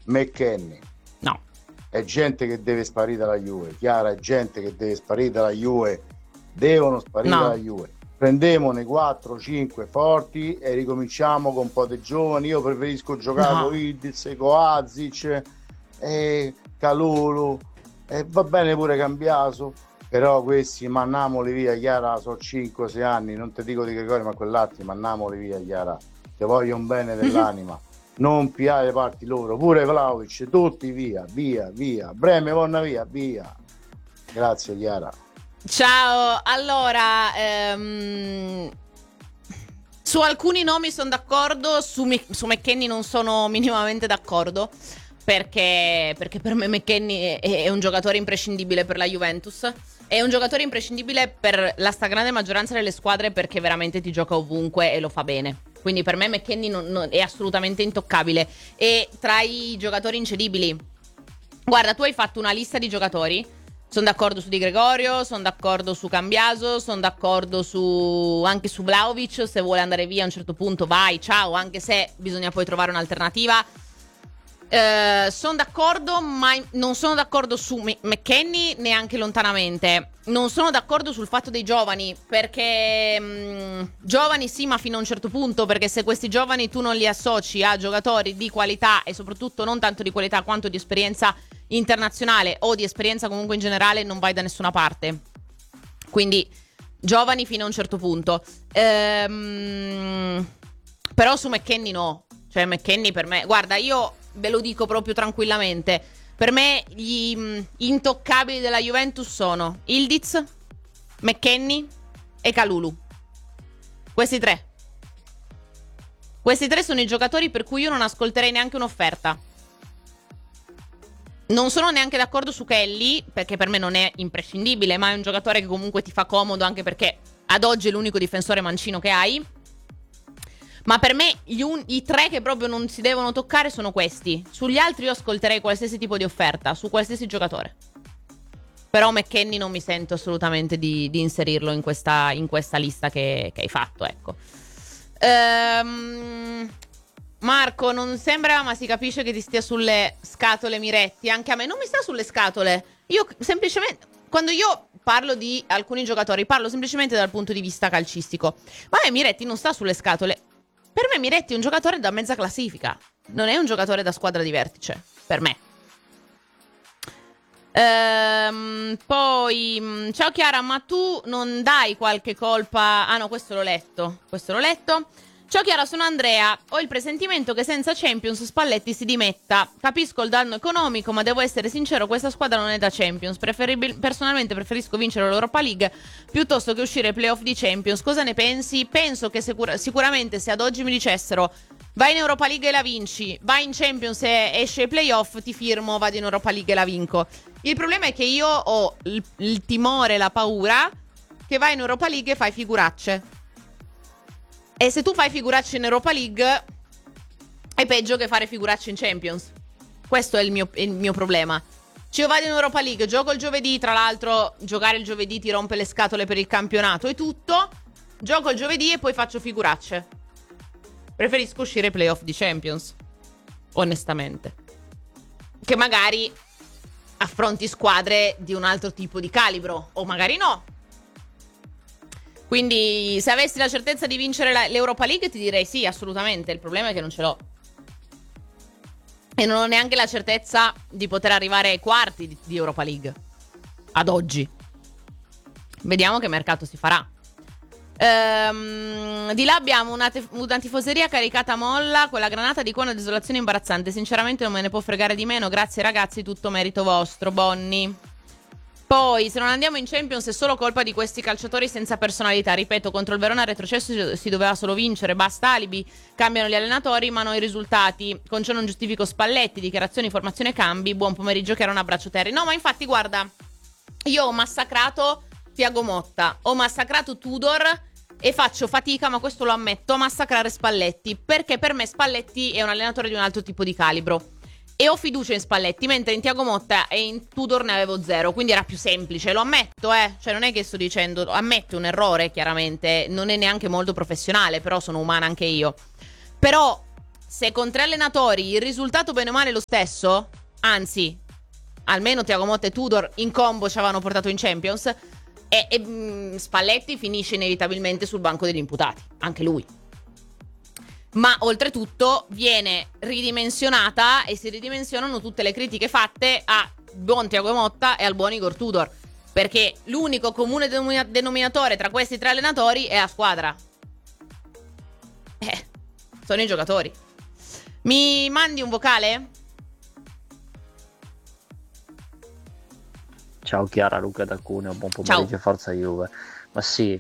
McKennie No. è gente che deve sparire dalla Juve. Chiara, è gente che deve sparire dalla Juve. Devono sparire No. dalla Juve. Prendiamone 4-5 forti e ricominciamo con un po' di giovani. Io preferisco giocare con Ildiz, con Azic e Calulu, e va bene pure Cambiaso, però questi mannamoli via, Chiara, sono 5-6 anni, non ti dico di Gregorio, ma quell'altro mannamoli via, Chiara, ti voglio un bene dell'anima. Non piare le parti loro, pure Vlahovic, tutti via, Breme, vonna via. Grazie Chiara. Ciao, allora su alcuni nomi sono d'accordo, su McKennie non sono minimamente d'accordo, perché per me McKennie è un giocatore imprescindibile per la Juventus, è un giocatore imprescindibile per la stragrande maggioranza delle squadre, perché veramente ti gioca ovunque e lo fa bene. Quindi per me McKennie è assolutamente intoccabile, e tra i giocatori incedibili, guarda, tu hai fatto una lista di giocatori. Sono d'accordo su Di Gregorio, sono d'accordo su Cambiaso, sono d'accordo anche su Vlahovic. Se vuole andare via a un certo punto vai, ciao, anche se bisogna poi trovare un'alternativa. Sono d'accordo, ma non sono d'accordo su McKennie neanche lontanamente. Non sono d'accordo sul fatto dei giovani, perché giovani sì, ma fino a un certo punto, perché se questi giovani tu non li associ a giocatori di qualità, e soprattutto non tanto di qualità quanto di esperienza internazionale o di esperienza comunque in generale, non vai da nessuna parte. Quindi giovani fino a un certo punto. Però su McKennie no. Cioè McKennie per me, guarda, io ve lo dico proprio tranquillamente, per me gli intoccabili della Juventus sono Ildiz, McKennie e Kalulu. Questi tre sono i giocatori per cui io non ascolterei neanche un'offerta. Non sono neanche d'accordo su Kelly, perché per me non è imprescindibile, ma è un giocatore che comunque ti fa comodo, anche perché ad oggi è l'unico difensore mancino che hai. Ma per me i tre che proprio non si devono toccare sono questi. Sugli altri io ascolterei qualsiasi tipo di offerta, su qualsiasi giocatore. Però McKennie non mi sento assolutamente di inserirlo in questa lista che hai fatto, ecco. Marco, non sembra, ma si capisce che ti stia sulle scatole Miretti. Anche a me non mi sta sulle scatole. Io semplicemente, quando io parlo di alcuni giocatori, parlo semplicemente dal punto di vista calcistico. Ma a me Miretti non sta sulle scatole. Per me Miretti è un giocatore da mezza classifica, non è un giocatore da squadra di vertice, per me. Poi, ciao Chiara, ma tu non dai qualche colpa? Ah no, questo l'ho letto. Ciao Chiara, sono Andrea. Ho il presentimento che senza Champions Spalletti si dimetta. Capisco il danno economico, ma devo essere sincero, questa squadra non è da Champions. Personalmente preferisco vincere l'Europa League piuttosto che uscire ai playoff di Champions. Cosa ne pensi? Penso che sicuramente se ad oggi mi dicessero vai in Europa League e la vinci, vai in Champions e esci ai playoff, ti firmo, vado in Europa League e la vinco. Il problema è che io ho il timore, la paura che vai in Europa League e fai figuracce. E se tu fai figuracce in Europa League è peggio che fare figuracce in Champions. Questo è il mio problema. Cioè io vado in Europa League, gioco il giovedì, tra l'altro giocare il giovedì ti rompe le scatole per il campionato e tutto. Gioco il giovedì e poi faccio figuracce. Preferisco uscire ai playoff di Champions, onestamente. Che magari affronti squadre di un altro tipo di calibro, o magari no. Quindi se avessi la certezza di vincere l'Europa League ti direi sì, assolutamente. Il problema è che non ce l'ho. E non ho neanche la certezza di poter arrivare ai quarti di Europa League ad oggi. Vediamo che mercato si farà. Di là abbiamo una tifoseria caricata a molla con la granata di una desolazione imbarazzante. Sinceramente non me ne può fregare di meno. Grazie ragazzi, tutto merito vostro, Bonni. Poi, se non andiamo in Champions è solo colpa di questi calciatori senza personalità. Ripeto, contro il Verona al retrocesso si doveva solo vincere. Basta alibi, cambiano gli allenatori ma non i risultati. Con ciò non giustifico Spalletti, dichiarazioni, formazione, cambi. Buon pomeriggio che era un abbraccio Terry. No, ma infatti guarda, io ho massacrato Thiago Motta, ho massacrato Tudor e faccio fatica, ma questo lo ammetto, a massacrare Spalletti, perché per me Spalletti è un allenatore di un altro tipo di calibro. E ho fiducia in Spalletti, mentre in Thiago Motta e in Tudor ne avevo zero, quindi era più semplice, lo ammetto, cioè non è che sto dicendo, ammetto un errore chiaramente, non è neanche molto professionale, però sono umana anche io. Però se con 3 allenatori il risultato bene o male è lo stesso, anzi, almeno Thiago Motta e Tudor in combo ci avevano portato in Champions, e Spalletti finisce inevitabilmente sul banco degli imputati, anche lui. Ma oltretutto viene ridimensionata e si ridimensionano tutte le critiche fatte a buon Thiago Motta e al buon Igor Tudor, perché l'unico comune denominatore tra questi 3 allenatori è la squadra. Sono i giocatori. Mi mandi un vocale? Ciao Chiara, Luca da Cuneo, buon pomeriggio, Forza Juve. Ma sì,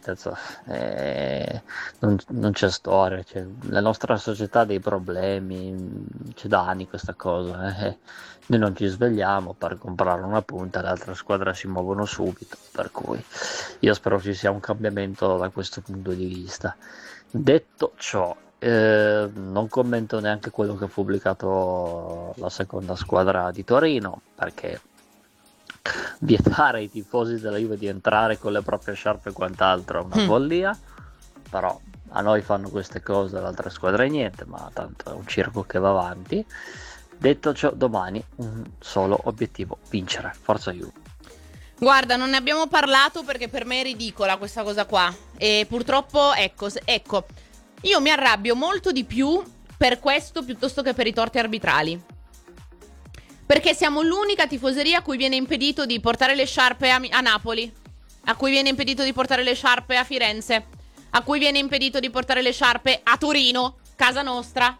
non c'è storia, la nostra società ha dei problemi, c'è da anni questa cosa. Noi non ci svegliamo per comprare una punta, le altre squadre si muovono subito, per cui io spero ci sia un cambiamento da questo punto di vista. Detto ciò, non commento neanche quello che ha pubblicato la seconda squadra di Torino, perché vietare ai tifosi della Juve di entrare con le proprie sciarpe e quant'altro è una follia, però a noi fanno queste cose, alle altre squadre niente, ma tanto è un circo che va avanti. Detto ciò, domani un solo obiettivo: vincere. Forza Juve. Guarda, non ne abbiamo parlato perché per me è ridicola questa cosa qua, e purtroppo ecco, io mi arrabbio molto di più per questo piuttosto che per i torti arbitrali. Perché siamo l'unica tifoseria a cui viene impedito di portare le sciarpe a Napoli, a cui viene impedito di portare le sciarpe a Firenze, a cui viene impedito di portare le sciarpe a Torino, casa nostra.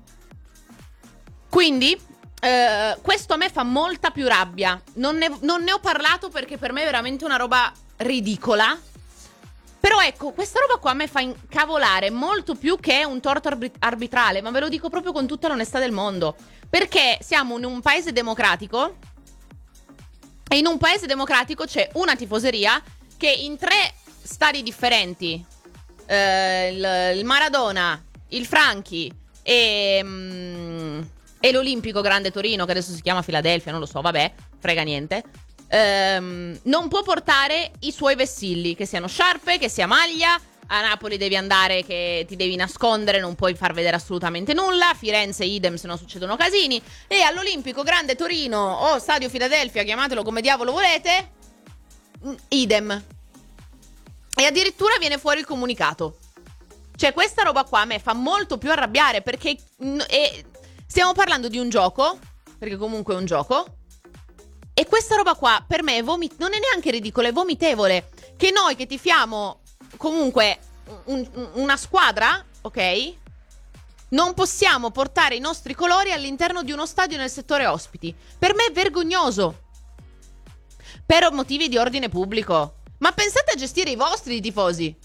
Quindi questo a me fa molta più rabbia. Non ne ho parlato perché per me è veramente una roba ridicola. Però ecco, questa roba qua a me fa incavolare molto più che un torto arbitrale, ma ve lo dico proprio con tutta l'onestà del mondo. Perché siamo in un paese democratico e in un paese democratico c'è una tifoseria che in 3 stadi differenti, il Maradona, il Franchi e l'Olimpico Grande Torino, che adesso si chiama Philadelphia, non lo so, vabbè, frega niente, non può portare i suoi vessilli, che siano sciarpe, che sia maglia. A Napoli devi andare che ti devi nascondere, non puoi far vedere assolutamente nulla. A Firenze idem, se no succedono casini. E all'Olimpico Grande Torino o Stadio Philadelphia, chiamatelo come diavolo volete, idem. E addirittura viene fuori il comunicato. Cioè questa roba qua a me fa molto più arrabbiare, perché stiamo parlando di un gioco, perché comunque è un gioco, e questa roba qua per me non è neanche ridicola, è vomitevole. Che noi che tifiamo comunque una squadra, ok, non possiamo portare i nostri colori all'interno di uno stadio nel settore ospiti. Per me è vergognoso, per motivi di ordine pubblico. Ma pensate a gestire i vostri tifosi.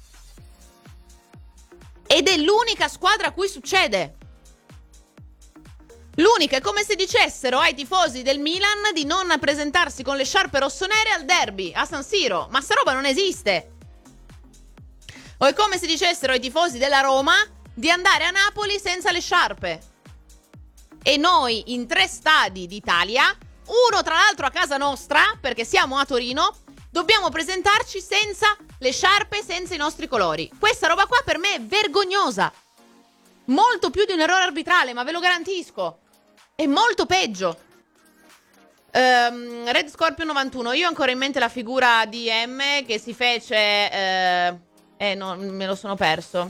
Ed è l'unica squadra a cui succede. L'unica, è come se dicessero ai tifosi del Milan di non presentarsi con le sciarpe rossonere al derby a San Siro. Ma sta roba non esiste. O è come se dicessero ai tifosi della Roma di andare a Napoli senza le sciarpe. E noi in 3 stadi d'Italia, uno tra l'altro a casa nostra, perché siamo a Torino, dobbiamo presentarci senza le sciarpe, senza i nostri colori. Questa roba qua per me è vergognosa. Molto più di un errore arbitrale, ma ve lo garantisco. È molto peggio. Red Scorpio 91. Io ho ancora in mente la figura di M che si fece... no, me lo sono perso.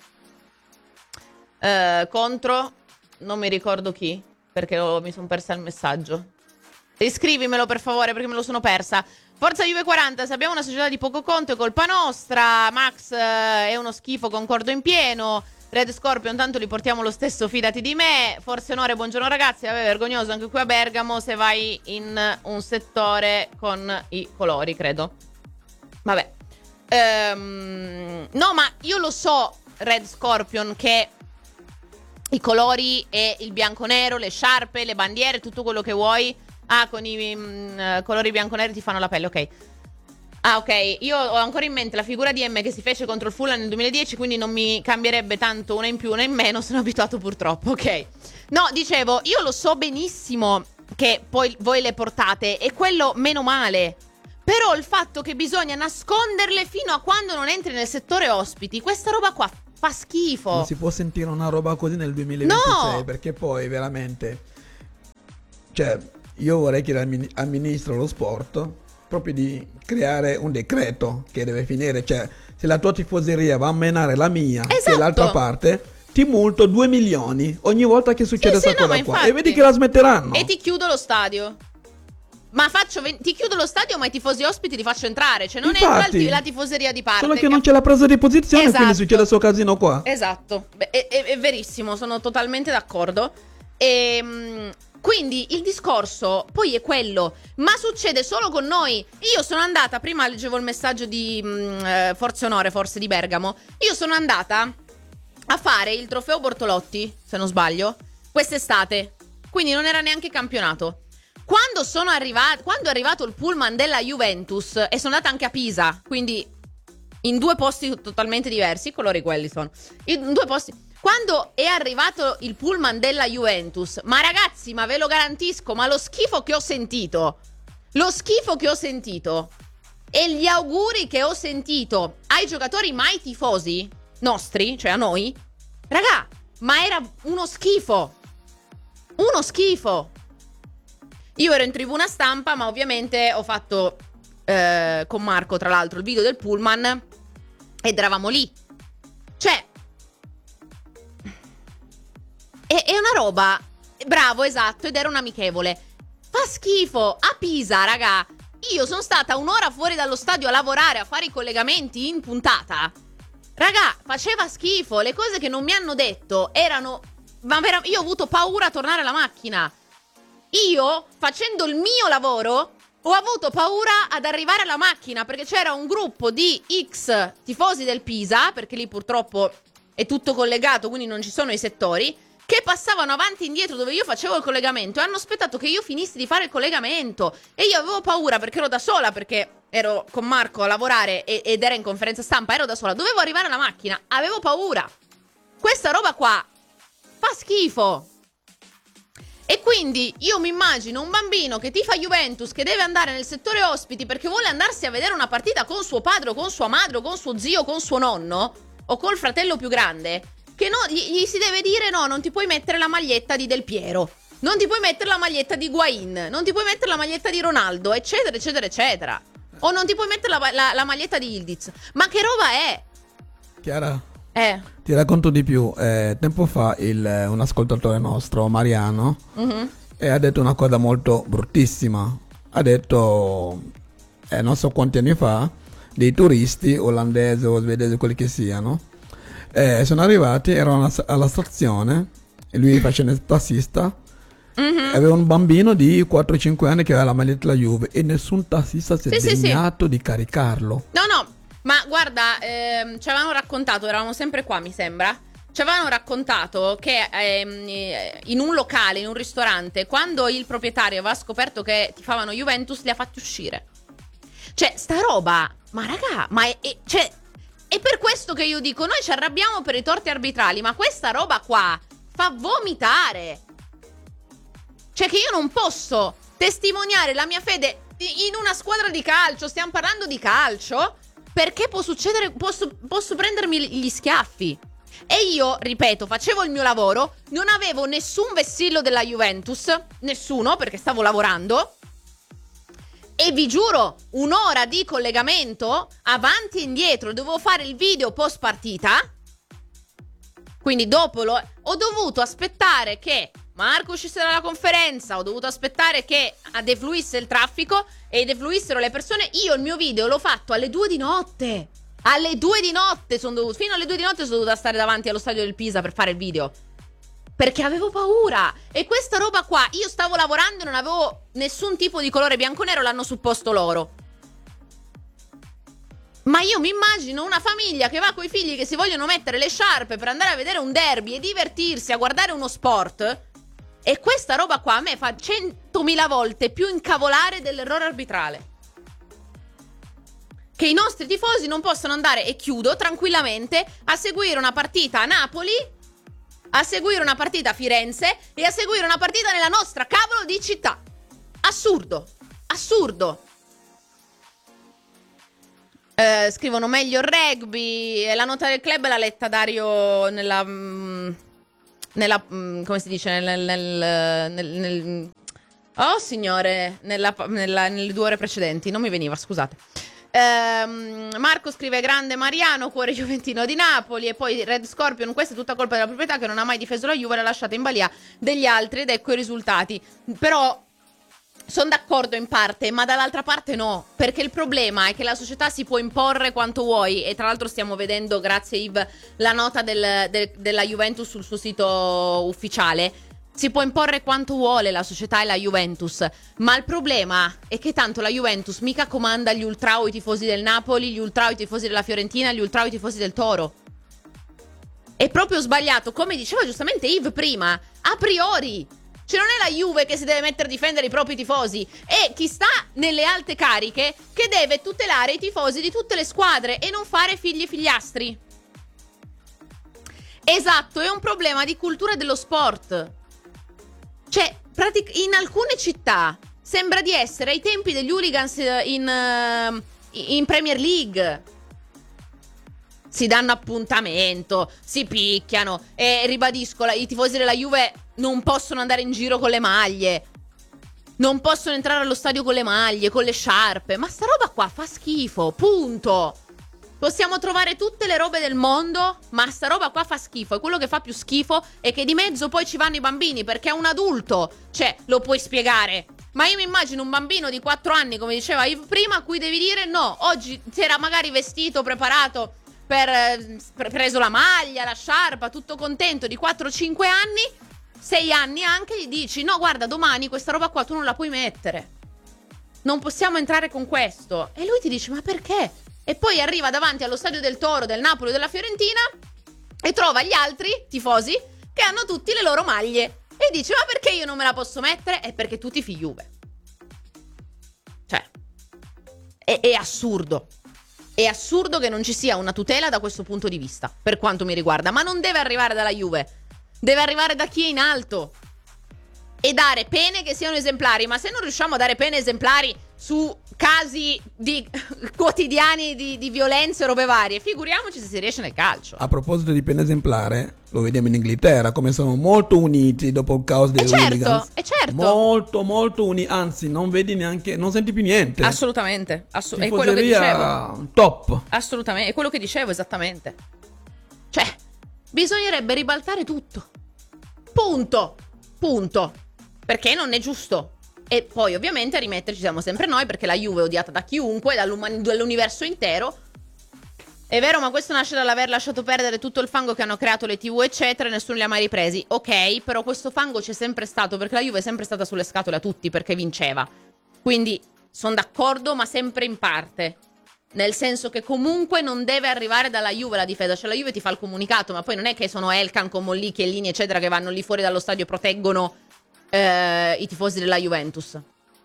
Contro, non mi ricordo chi, perché mi sono persa il messaggio. Riscrivimelo per favore, perché me lo sono persa. Forza Juve 40, se abbiamo una società di poco conto è colpa nostra. Max è uno schifo, concordo in pieno. Red Scorpion, tanto li portiamo lo stesso, fidati di me. Forse Onore, buongiorno ragazzi. Vabbè, vergognoso anche qui a Bergamo se vai in un settore con i colori, credo. Vabbè. No, ma io lo so, Red Scorpion, che i colori e il bianco-nero, le sciarpe, le bandiere, tutto quello che vuoi. Ah, con i colori bianco-neri ti fanno la pelle, ok. Ah, ok, io ho ancora in mente la figura di M che si fece contro il Fulham nel 2010, quindi non mi cambierebbe tanto una in più, una in meno, sono abituato purtroppo, ok. No, dicevo, io lo so benissimo che poi voi le portate, e quello meno male. Però il fatto che bisogna nasconderle fino a quando non entri nel settore ospiti, questa roba qua fa schifo. Non si può sentire una roba così nel 2026, perché poi veramente, cioè, io vorrei chiedere al ministro dello sport proprio di creare un decreto che deve finire, cioè se la tua tifoseria va a menare la mia, che è l'altra parte, ti multo 2 milioni ogni volta che succede questa cosa qua, infatti. e vedi che la smetteranno. E ti chiudo lo stadio. Ma ti chiudo lo stadio, ma i tifosi ospiti li faccio entrare. Cioè non Infatti, entra la tifoseria di parte. Solo che non c'è la presa di posizione, quindi succede questo casino qua. Esatto, è verissimo, sono totalmente d'accordo. Quindi il discorso poi è quello. Ma succede solo con noi. Io sono andata, prima leggevo il messaggio di Forza Onore, forse di Bergamo. Io sono andata a fare il trofeo Bortolotti, se non sbaglio, quest'estate. Quindi non era neanche campionato. Quando è arrivato il pullman della Juventus, e sono andata anche a Pisa, quindi in 2 posti totalmente diversi, i colori quelli sono, in 2 posti. Quando è arrivato il pullman della Juventus, ma ragazzi, ma ve lo garantisco, ma lo schifo che ho sentito, e gli auguri che ho sentito ai giocatori, ma ai tifosi nostri, cioè a noi, raga, ma era uno schifo. Io ero in tribuna stampa, ma ovviamente ho fatto con Marco, tra l'altro, il video del pullman ed eravamo lì. Cioè, è una roba, bravo, esatto, ed era un amichevole. Fa schifo, a Pisa, raga. Io sono stata 1 ora fuori dallo stadio a lavorare, a fare i collegamenti in puntata. Raga, faceva schifo, le cose che non mi hanno detto erano... io ho avuto paura a tornare alla macchina. Io, facendo il mio lavoro, ho avuto paura ad arrivare alla macchina, perché c'era un gruppo di X tifosi del Pisa, perché lì purtroppo è tutto collegato, quindi non ci sono i settori, che passavano avanti e indietro dove io facevo il collegamento e hanno aspettato che io finissi di fare il collegamento. E io avevo paura, perché ero da sola, perché ero con Marco a lavorare ed era in conferenza stampa, ero da sola, dovevo arrivare alla macchina, avevo paura. Questa roba qua fa schifo. E quindi io mi immagino un bambino che tifa Juventus, che deve andare nel settore ospiti perché vuole andarsi a vedere una partita con suo padre o con sua madre o con suo zio o con suo nonno o col fratello più grande, che no, gli si deve dire no, non ti puoi mettere la maglietta di Del Piero, non ti puoi mettere la maglietta di Higuain, non ti puoi mettere la maglietta di Ronaldo, eccetera eccetera eccetera, o non ti puoi mettere la maglietta di Yildiz. Ma che roba è? Chiara, ti racconto di più. Tempo fa un ascoltatore nostro, Mariano, ha detto una cosa molto bruttissima. Ha detto, non so quanti anni fa, dei turisti olandesi o svedesi, quelli che siano, sono arrivati, erano alla stazione, e lui faceva il tassista, aveva un bambino di 4-5 anni che aveva la maglietta della Juve, e nessun tassista si è degnato di caricarlo. No, ma guarda, ci avevano raccontato, eravamo sempre qua mi sembra, ci avevano raccontato che in un locale, in un ristorante, quando il proprietario aveva scoperto che tifavano Juventus, li ha fatti uscire. Cioè, sta roba, ma raga, cioè, è per questo che io dico, noi ci arrabbiamo per i torti arbitrali, ma questa roba qua fa vomitare. Cioè che io non posso testimoniare la mia fede in una squadra di calcio, stiamo parlando di calcio, perché può succedere, posso prendermi gli schiaffi. E io, ripeto, facevo il mio lavoro, non avevo nessun vessillo della Juventus, nessuno, perché stavo lavorando, e vi giuro, 1 ora di collegamento avanti e indietro, dovevo fare il video post partita, quindi dopo ho dovuto aspettare che Marco uscisse dalla conferenza, ho dovuto aspettare che defluisse il traffico e defluissero le persone. Io il mio video l'ho fatto alle 2 di notte. Alle 2 di notte fino alle 2 di notte sono dovuta stare davanti allo stadio del Pisa per fare il video, perché avevo paura. E questa roba qua, io stavo lavorando e non avevo nessun tipo di colore bianco-nero, l'hanno supposto loro. Ma io mi immagino una famiglia che va coi figli che si vogliono mettere le sciarpe per andare a vedere un derby e divertirsi, a guardare uno sport, e questa roba qua a me fa 100.000 volte più incavolare dell'errore arbitrale. Che i nostri tifosi non possono andare, e chiudo, tranquillamente a seguire una partita a Napoli, a seguire una partita a Firenze e a seguire una partita nella nostra cavolo di città. Assurdo. Scrivono meglio il rugby. La nota del club l'ha letta Dario nella come si dice, oh signore, nelle 2 ore precedenti. Non mi veniva, scusate. Marco scrive: grande Mariano, cuore juventino di Napoli. E poi Red Scorpion: questa è tutta colpa della proprietà che non ha mai difeso la Juve, l'ha lasciata in balia degli altri ed ecco i risultati. Però sono d'accordo in parte, ma dall'altra parte no, perché il problema è che la società si può imporre quanto vuoi. E tra l'altro stiamo vedendo, grazie Yves, la nota della Juventus sul suo sito ufficiale. Si può imporre quanto vuole la società e la Juventus, ma il problema è che tanto la Juventus mica comanda gli ultra o i tifosi del Napoli, gli ultra o i tifosi della Fiorentina, gli ultra o i tifosi del Toro. È proprio sbagliato, come diceva giustamente Yves prima, a priori. Cioè non è la Juve che si deve mettere a difendere i propri tifosi, è chi sta nelle alte cariche che deve tutelare i tifosi di tutte le squadre e non fare figli e figliastri. Esatto, è un problema di cultura dello sport. Cioè, in alcune città sembra di essere ai tempi degli hooligans in Premier League. Si danno appuntamento, si picchiano e ribadisco, i tifosi della Juve non possono andare in giro con le maglie, non possono entrare allo stadio con le maglie, con le sciarpe, ma sta roba qua fa schifo, punto. Possiamo trovare tutte le robe del mondo, ma sta roba qua fa schifo. E quello che fa più schifo è che di mezzo poi ci vanno i bambini, perché è un adulto, cioè lo puoi spiegare. Ma io mi immagino un bambino di 4 anni, come diceva Yves prima, a cui devi dire no, oggi si era magari vestito, preparato, preso la maglia, la sciarpa, tutto contento, di 4-5 anni, 6 anni anche, gli dici no guarda, domani questa roba qua tu non la puoi mettere, non possiamo entrare con questo. E lui ti dice ma perché? E poi arriva davanti allo stadio del Toro, del Napoli o della Fiorentina e trova gli altri tifosi che hanno tutti le loro maglie e dice ma perché io non me la posso mettere? È perché tu tifi Juve. Cioè è assurdo. È assurdo che non ci sia una tutela da questo punto di vista, per quanto mi riguarda. Ma non deve arrivare dalla Juve, deve arrivare da chi è in alto e dare pene che siano esemplari. Ma se non riusciamo a dare pene esemplari su casi quotidiani di violenze e robe varie, figuriamoci se si riesce nel calcio. A proposito di pena esemplare, lo vediamo in Inghilterra come sono molto uniti dopo il caos dei hooligans. Certo. Molto uniti, anzi non vedi neanche, non senti più niente. Assolutamente, è quello che dicevo. Top. Assolutamente, è quello che dicevo esattamente. Cioè, bisognerebbe ribaltare tutto. Punto. Perché non è giusto. E poi ovviamente a rimetterci siamo sempre noi, perché la Juve è odiata da chiunque, dall'universo intero. È vero, ma questo nasce dall'aver lasciato perdere tutto il fango che hanno creato le TV eccetera e nessuno li ha mai ripresi. Ok, però questo fango c'è sempre stato, perché la Juve è sempre stata sulle scatole a tutti, perché vinceva. Quindi sono d'accordo, ma sempre in parte. Nel senso che comunque non deve arrivare dalla Juve la difesa. Cioè la Juve ti fa il comunicato, ma poi non è che sono Elkan, Comolli, Chiellini eccetera che vanno lì fuori dallo stadio e proteggono i tifosi della Juventus.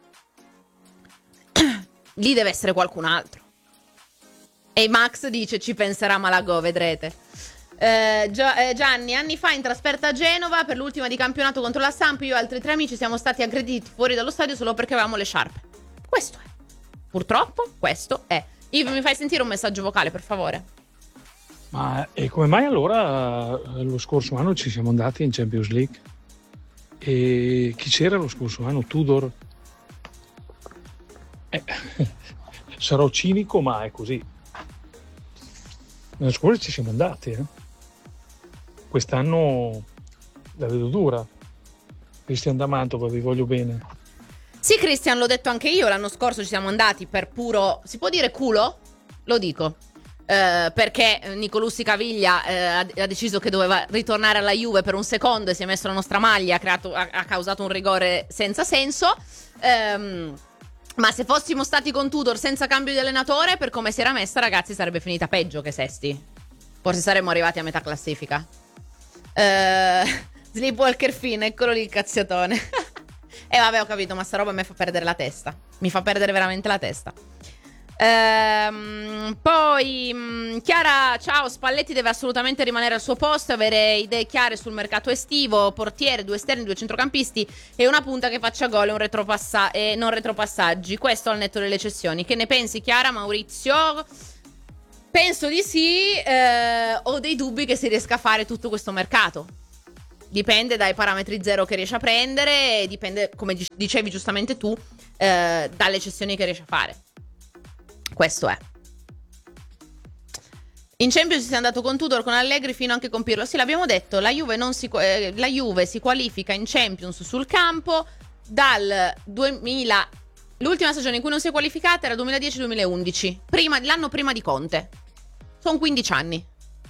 Lì deve essere qualcun altro. E Max dice ci penserà Malagò, vedrete. Gianni, anni fa in trasferta a Genova per l'ultima di campionato contro la Samp, io e altri 3 amici siamo stati aggrediti fuori dallo stadio solo perché avevamo le sciarpe. Questo è. Purtroppo questo è. Yves, mi fai sentire un messaggio vocale, per favore? Ma e come mai allora lo scorso anno ci siamo andati in Champions League? E chi c'era lo scorso anno? Tudor? Sarò cinico, ma è così. L'anno scorso ci siamo andati, Quest'anno la vedo dura. Cristian D'Amato, vi voglio bene. Sì, Cristian, l'ho detto anche io, l'anno scorso ci siamo andati per puro, si può dire culo? Lo dico. Perché Nicolussi Caviglia ha deciso che doveva ritornare alla Juve per un secondo e si è messo la nostra maglia, ha causato un rigore senza senso. Ma se fossimo stati con Tudor senza cambio di allenatore, per come si era messa, ragazzi, sarebbe finita peggio che sesti. Forse saremmo arrivati a metà classifica. Sleepwalker Finn, eccolo lì il cazziatone. E vabbè, ho capito, ma sta roba mi fa perdere la testa. Mi fa perdere veramente la testa. Poi Chiara, ciao, Spalletti deve assolutamente rimanere al suo posto, avere idee chiare sul mercato estivo, portiere, 2 esterni, 2 centrocampisti e una punta che faccia gol e non retropassaggi. Questo al netto delle cessioni. Che ne pensi, Chiara? Maurizio, Penso di sì, ho dei dubbi che si riesca a fare tutto questo mercato. Dipende dai parametri zero che riesce a prendere, dipende, come dicevi giustamente tu, dalle cessioni che riesce a fare. Questo è. In Champions si è andato con Tudor, con Allegri, fino anche con Pirlo. Sì, l'abbiamo detto, la Juve si qualifica in Champions sul campo dal 2000. L'ultima stagione in cui non si è qualificata era 2010-2011, l'anno prima di Conte. Sono 15 anni.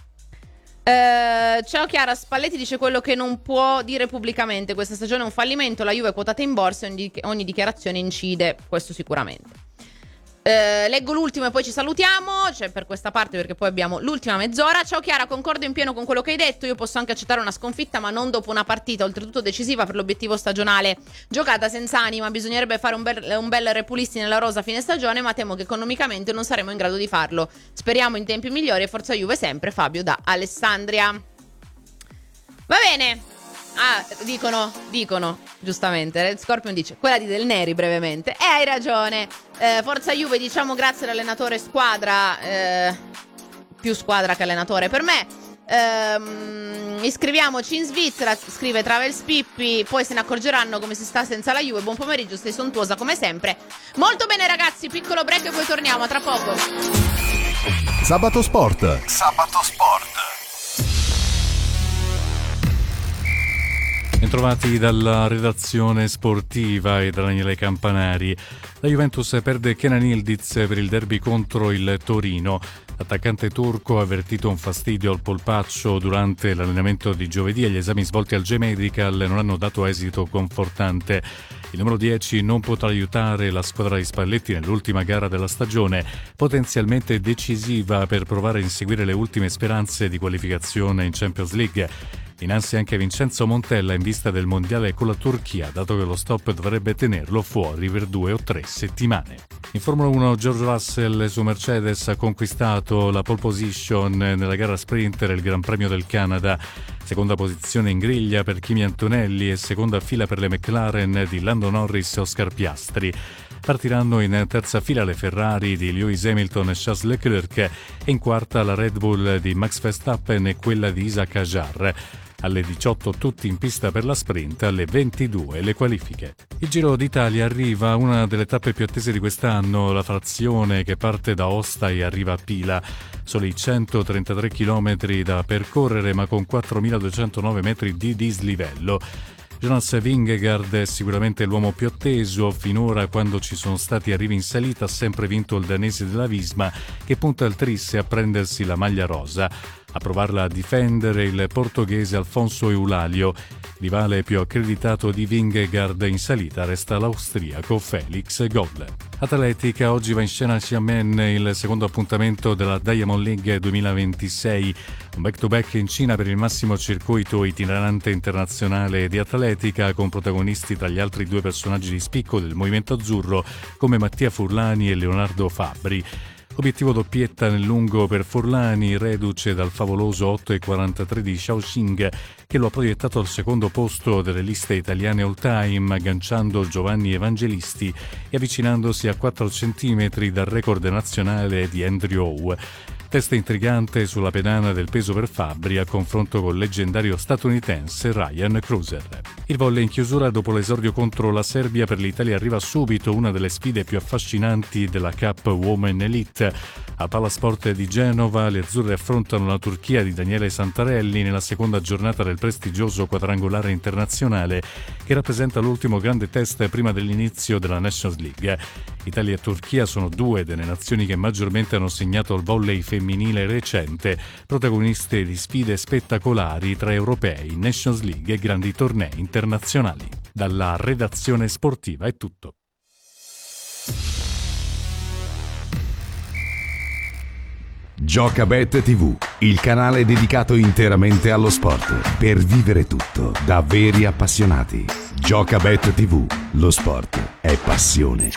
Ciao Chiara, Spalletti dice quello che non può dire pubblicamente. Questa stagione è un fallimento, la Juve è quotata in borsa e ogni dichiarazione incide, questo sicuramente. Leggo l'ultimo e poi ci salutiamo, cioè per questa parte, perché poi abbiamo l'ultima mezz'ora. Ciao Chiara, concordo in pieno con quello che hai detto. Io posso anche accettare una sconfitta, ma non dopo una partita oltretutto decisiva per l'obiettivo stagionale, giocata senza anima. Bisognerebbe fare un bel repulisti nella rosa a fine stagione, ma temo che economicamente non saremo in grado di farlo. Speriamo in tempi migliori e forza Juve sempre. Fabio da Alessandria. Va bene. Dicono, giustamente, Red Scorpion dice, quella di Del Neri brevemente. Hai ragione. Forza Juve, diciamo grazie all'allenatore squadra, più squadra che allenatore per me. Iscriviamoci in Svizzera, scrive Travels Pippi, poi se ne accorgeranno come si sta senza la Juve. Buon pomeriggio, sei sontuosa come sempre. Molto bene ragazzi, piccolo break e poi torniamo, tra poco. Sabato Sport. Bentrovati dalla redazione sportiva e da Daniele Campanari. La Juventus perde Kenan Yildiz per il derby contro il Torino. L'attaccante turco ha avvertito un fastidio al polpaccio durante l'allenamento di giovedì e gli esami svolti al G-Medical non hanno dato esito confortante. Il numero 10 non potrà aiutare la squadra di Spalletti nell'ultima gara della stagione, potenzialmente decisiva per provare a inseguire le ultime speranze di qualificazione in Champions League. In ansia anche Vincenzo Montella in vista del mondiale con la Turchia, dato che lo stop dovrebbe tenerlo fuori per 2 o 3 settimane. In Formula 1 George Russell su Mercedes ha conquistato la pole position nella gara sprint del Gran Premio del Canada. Seconda posizione in griglia per Kimi Antonelli e seconda fila per le McLaren di Lando Norris e Oscar Piastri. Partiranno in terza fila le Ferrari di Lewis Hamilton e Charles Leclerc e in quarta la Red Bull di Max Verstappen e quella di Isaac Hadjar. Alle 18 tutti in pista per la sprint, alle 22 le qualifiche. Il Giro d'Italia arriva a una delle tappe più attese di quest'anno, la frazione che parte da Aosta e arriva a Pila. Soli 133 km da percorrere ma con 4.209 metri di dislivello. Jonas Vingegaard è sicuramente l'uomo più atteso. Finora, quando ci sono stati arrivi in salita, ha sempre vinto il danese della Visma, che punta al tris a prendersi la maglia rosa. A provarla a difendere il portoghese Alfonso Eulalio. Rivale più accreditato di Vingegaard in salita resta l'austriaco Felix Gall. Atletica, oggi va in scena a Xiamen il secondo appuntamento della Diamond League 2026, un back-to-back in Cina per il massimo circuito itinerante internazionale di atletica, con protagonisti tra gli altri 2 personaggi di spicco del movimento azzurro come Mattia Furlani e Leonardo Fabbri. Obiettivo doppietta nel lungo per Furlani, reduce dal favoloso 8,43 di Shaoxing, che lo ha proiettato al secondo posto delle liste italiane all-time, agganciando Giovanni Evangelisti e avvicinandosi a 4 centimetri dal record nazionale di Andrew Howe. Testa intrigante sulla pedana del peso per Fabbri a confronto col leggendario statunitense Ryan Cruiser. Il volley in chiusura dopo l'esordio contro la Serbia. Per l'Italia arriva subito una delle sfide più affascinanti della Cup Women Elite. A Palasport di Genova le azzurre affrontano la Turchia di Daniele Santarelli nella seconda giornata del prestigioso quadrangolare internazionale che rappresenta l'ultimo grande test prima dell'inizio della Nations League. Italia e Turchia sono 2 delle nazioni che maggiormente hanno segnato il volley femminile recente, protagoniste di sfide spettacolari tra europei, Nations League e grandi tornei internazionali. Dalla redazione sportiva è tutto. Giocabet TV, il canale dedicato interamente allo sport, per vivere tutto da veri appassionati. Giocabet TV, lo sport è passione.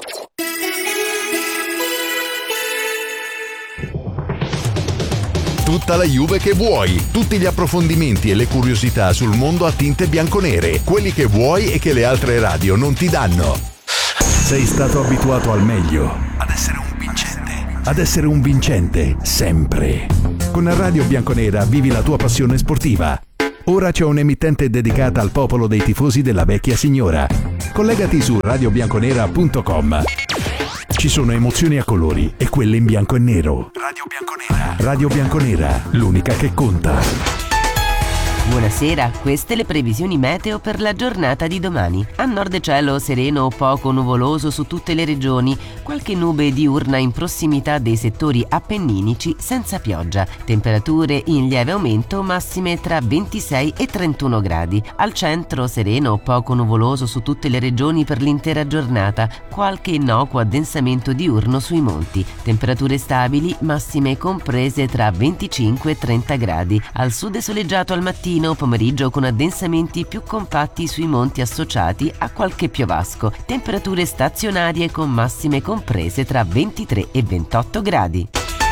Tutta la Juve che vuoi, tutti gli approfondimenti e le curiosità sul mondo a tinte bianconere, quelli che vuoi e che le altre radio non ti danno. Sei stato abituato al meglio, ad essere un vincente. ad essere un vincente, sempre. Con Radio Bianconera vivi la tua passione sportiva. Ora c'è un'emittente dedicata al popolo dei tifosi della vecchia signora. Collegati su radiobianconera.com. Ci sono emozioni a colori e quelle in bianco e nero. Radio Bianconera. Radio Bianconera, l'unica che conta. Buonasera, queste le previsioni meteo per la giornata di domani. A nord cielo sereno o poco nuvoloso su tutte le regioni, qualche nube diurna in prossimità dei settori appenninici senza pioggia. Temperature in lieve aumento, massime tra 26 e 31 gradi. Al centro sereno o poco nuvoloso su tutte le regioni per l'intera giornata, qualche innocuo addensamento diurno sui monti. Temperature stabili, massime comprese tra 25 e 30 gradi. Al sud è soleggiato al mattino, pomeriggio con addensamenti più compatti sui monti associati a qualche piovasco. Temperature stazionarie con massime comprese tra 23 e 28 gradi.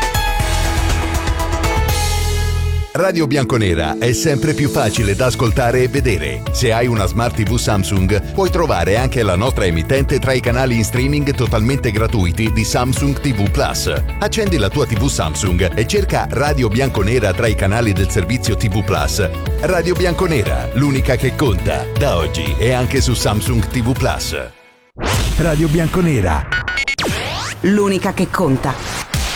Radio Bianconera è sempre più facile da ascoltare e vedere. Se hai una Smart TV Samsung, puoi trovare anche la nostra emittente tra i canali in streaming totalmente gratuiti di Samsung TV Plus. Accendi la tua TV Samsung e cerca Radio Bianconera tra i canali del servizio TV Plus. Radio Bianconera, l'unica che conta, da oggi e anche su Samsung TV Plus. Radio Bianconera, l'unica che conta.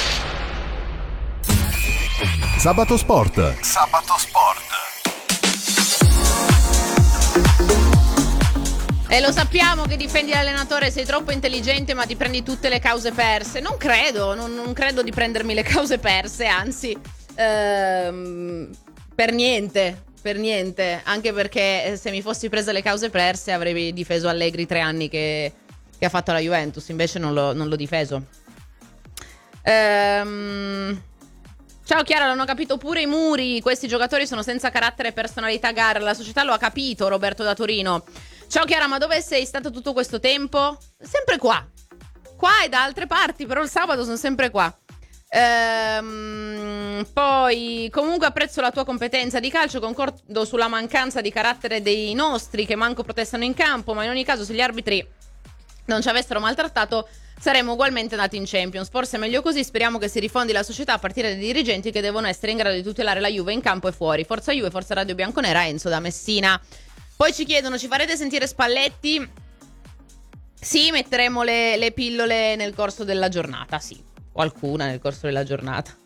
Sabato Sport. Sabato Sport. E lo sappiamo che difendi l'allenatore, sei troppo intelligente ma ti prendi tutte le cause perse. Non credo, non credo di prendermi le cause perse, anzi, per niente. Anche perché se mi fossi presa le cause perse avrei difeso Allegri 3 anni che ha fatto la Juventus, invece non l'ho difeso. Ciao Chiara, l'hanno capito pure i muri, questi giocatori sono senza carattere e personalità gara, la società lo ha capito, Roberto da Torino. Ciao Chiara, ma dove sei stato tutto questo tempo? Sempre qua e da altre parti, però il sabato sono sempre qua. Poi comunque apprezzo la tua competenza di calcio, concordo sulla mancanza di carattere dei nostri che manco protestano in campo, ma in ogni caso se gli arbitri non ci avessero maltrattato saremmo ugualmente andati in Champions. Forse è meglio così, speriamo che si rifondi la società a partire dai dirigenti che devono essere in grado di tutelare la Juve in campo e fuori. Forza Juve, forza Radio Bianconera. Enzo da Messina. Poi ci chiedono, ci farete sentire Spalletti? Sì, metteremo le pillole nel corso della giornata, sì, qualcuna nel corso della giornata.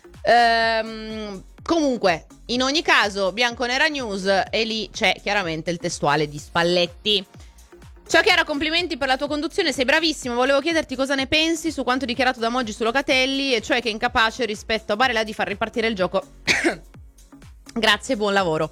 Comunque, in ogni caso, Bianconera News, e lì c'è chiaramente il testuale di Spalletti. Ciao Chiara, complimenti per la tua conduzione, sei bravissimo. Volevo chiederti cosa ne pensi su quanto dichiarato da Moggi su Locatelli, e cioè che è incapace rispetto a Barella di far ripartire il gioco. Grazie, buon lavoro.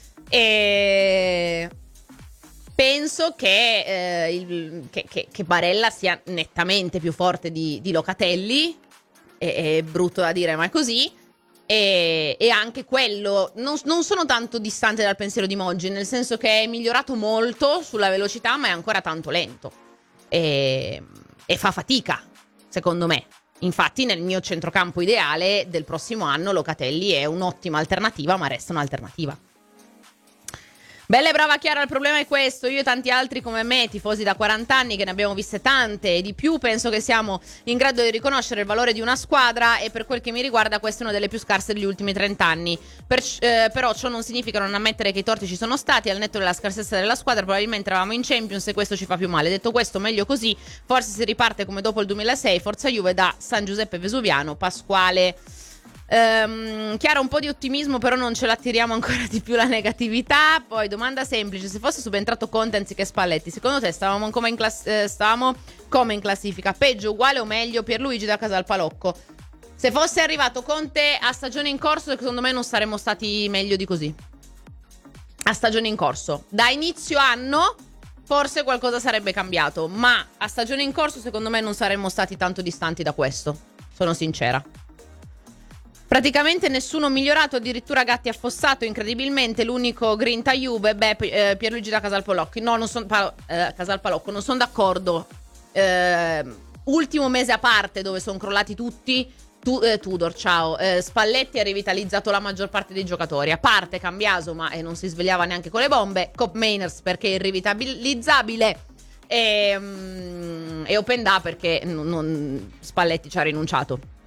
E penso che Barella sia nettamente più forte di Locatelli. È brutto da dire, ma è così. E anche quello non sono tanto distante dal pensiero di Moggi, nel senso che è migliorato molto sulla velocità, ma è ancora tanto lento e fa fatica, secondo me. Infatti nel mio centrocampo ideale del prossimo anno Locatelli è un'ottima alternativa, ma resta un'alternativa. Bella e brava Chiara, il problema è questo. Io e tanti altri come me, tifosi da 40 anni, che ne abbiamo viste tante e di più, penso che siamo in grado di riconoscere il valore di una squadra, e per quel che mi riguarda questa è una delle più scarse degli ultimi 30 anni. Però ciò non significa non ammettere che i torti ci sono stati. Al netto della scarsezza della squadra probabilmente eravamo in Champions e questo ci fa più male. Detto questo, meglio così, forse si riparte come dopo il 2006. Forza Juve da San Giuseppe Vesuviano, Pasquale. Chiara, un po' di ottimismo, però non ce l'attiriamo ancora di più la negatività. Poi domanda semplice: se fosse subentrato Conte anziché Spalletti, secondo te stavamo come in classifica? Peggio, uguale o meglio? Pierluigi da Casalpalocco. Se fosse arrivato Conte a stagione in corso, secondo me non saremmo stati meglio di così. A stagione in corso, da inizio anno forse qualcosa sarebbe cambiato, ma a stagione in corso secondo me non saremmo stati tanto distanti da questo, sono sincera. Praticamente nessuno migliorato, addirittura Gatti affossato incredibilmente. L'unico grinta Juve, Pierluigi da Casalpalocco. No, non sono Casalpalocco, non sono d'accordo. Ultimo mese a parte dove sono crollati tutti. Tudor, ciao. Spalletti ha rivitalizzato la maggior parte dei giocatori, a parte Cambiaso, ma non si svegliava neanche con le bombe. Cop Mainers perché è irrivitalizzabile. E Openda perché Spalletti ci ha rinunciato.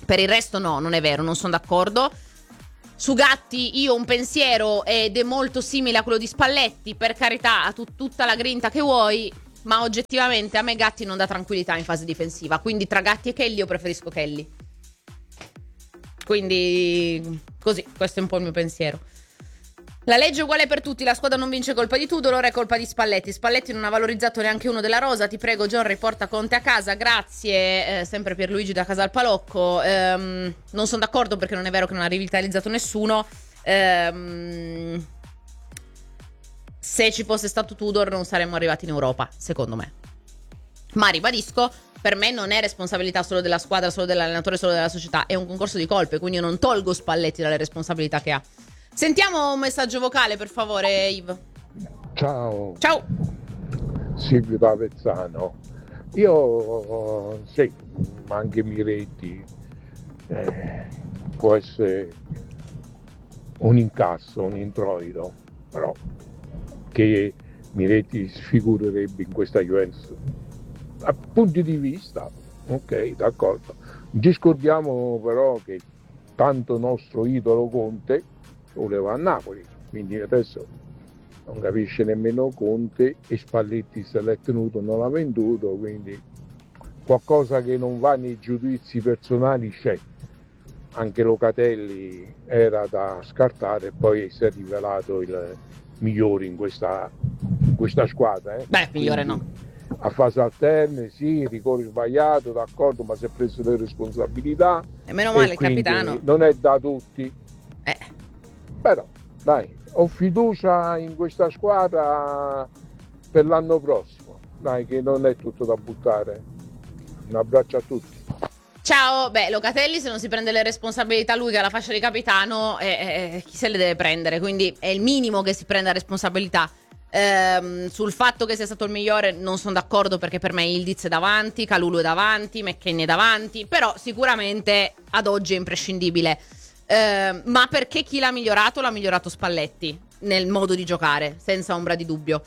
Per il resto no, non è vero, non sono d'accordo. Su Gatti io ho un pensiero ed è molto simile a quello di Spalletti, per carità, tutta la grinta che vuoi, ma oggettivamente a me Gatti non dà tranquillità in fase difensiva, quindi tra Gatti e Kelly io preferisco Kelly. Quindi così, questo è un po' il mio pensiero. La legge è uguale per tutti, la squadra non vince colpa di Tudor, ora è colpa di Spalletti. Spalletti non ha valorizzato neanche uno della rosa, ti prego John, riporta Conte a casa, grazie, sempre Pierluigi da Casal Palocco. Non sono d'accordo perché non è vero che non ha rivitalizzato nessuno. Se ci fosse stato Tudor non saremmo arrivati in Europa, secondo me. Ma ribadisco, per me non è responsabilità solo della squadra, solo dell'allenatore, solo della società, è un concorso di colpe, quindi io non tolgo Spalletti dalle responsabilità che ha. Sentiamo un messaggio vocale, per favore, Yves. Ciao. Ciao. Silvio da Avezzano. Io, sì, anche Miretti può essere un incasso, un introito, però che Miretti sfigurerebbe in questa Juventus. A punti di vista, ok, d'accordo. Discordiamo però che tanto nostro idolo Conte voleva a Napoli, quindi adesso non capisce nemmeno Conte e Spalletti se l'è tenuto, non l'ha venduto, quindi qualcosa che non va nei giudizi personali c'è. Anche Locatelli era da scartare e poi si è rivelato il migliore in questa squadra. Beh, migliore no. A fase alterne, sì, rigore sbagliato, d'accordo, ma si è preso le responsabilità. E meno male il capitano. Non è da tutti. Però, dai, ho fiducia in questa squadra per l'anno prossimo. Dai, che non è tutto da buttare. Un abbraccio a tutti. Ciao, Locatelli se non si prende le responsabilità lui che ha la fascia di capitano, chi se le deve prendere? Quindi è il minimo che si prenda responsabilità. Sul fatto che sia stato il migliore non sono d'accordo, perché per me Ildiz è davanti, Kalulu è davanti, McKennie è davanti, però sicuramente ad oggi è imprescindibile. Ma perché chi l'ha migliorato Spalletti nel modo di giocare, senza ombra di dubbio.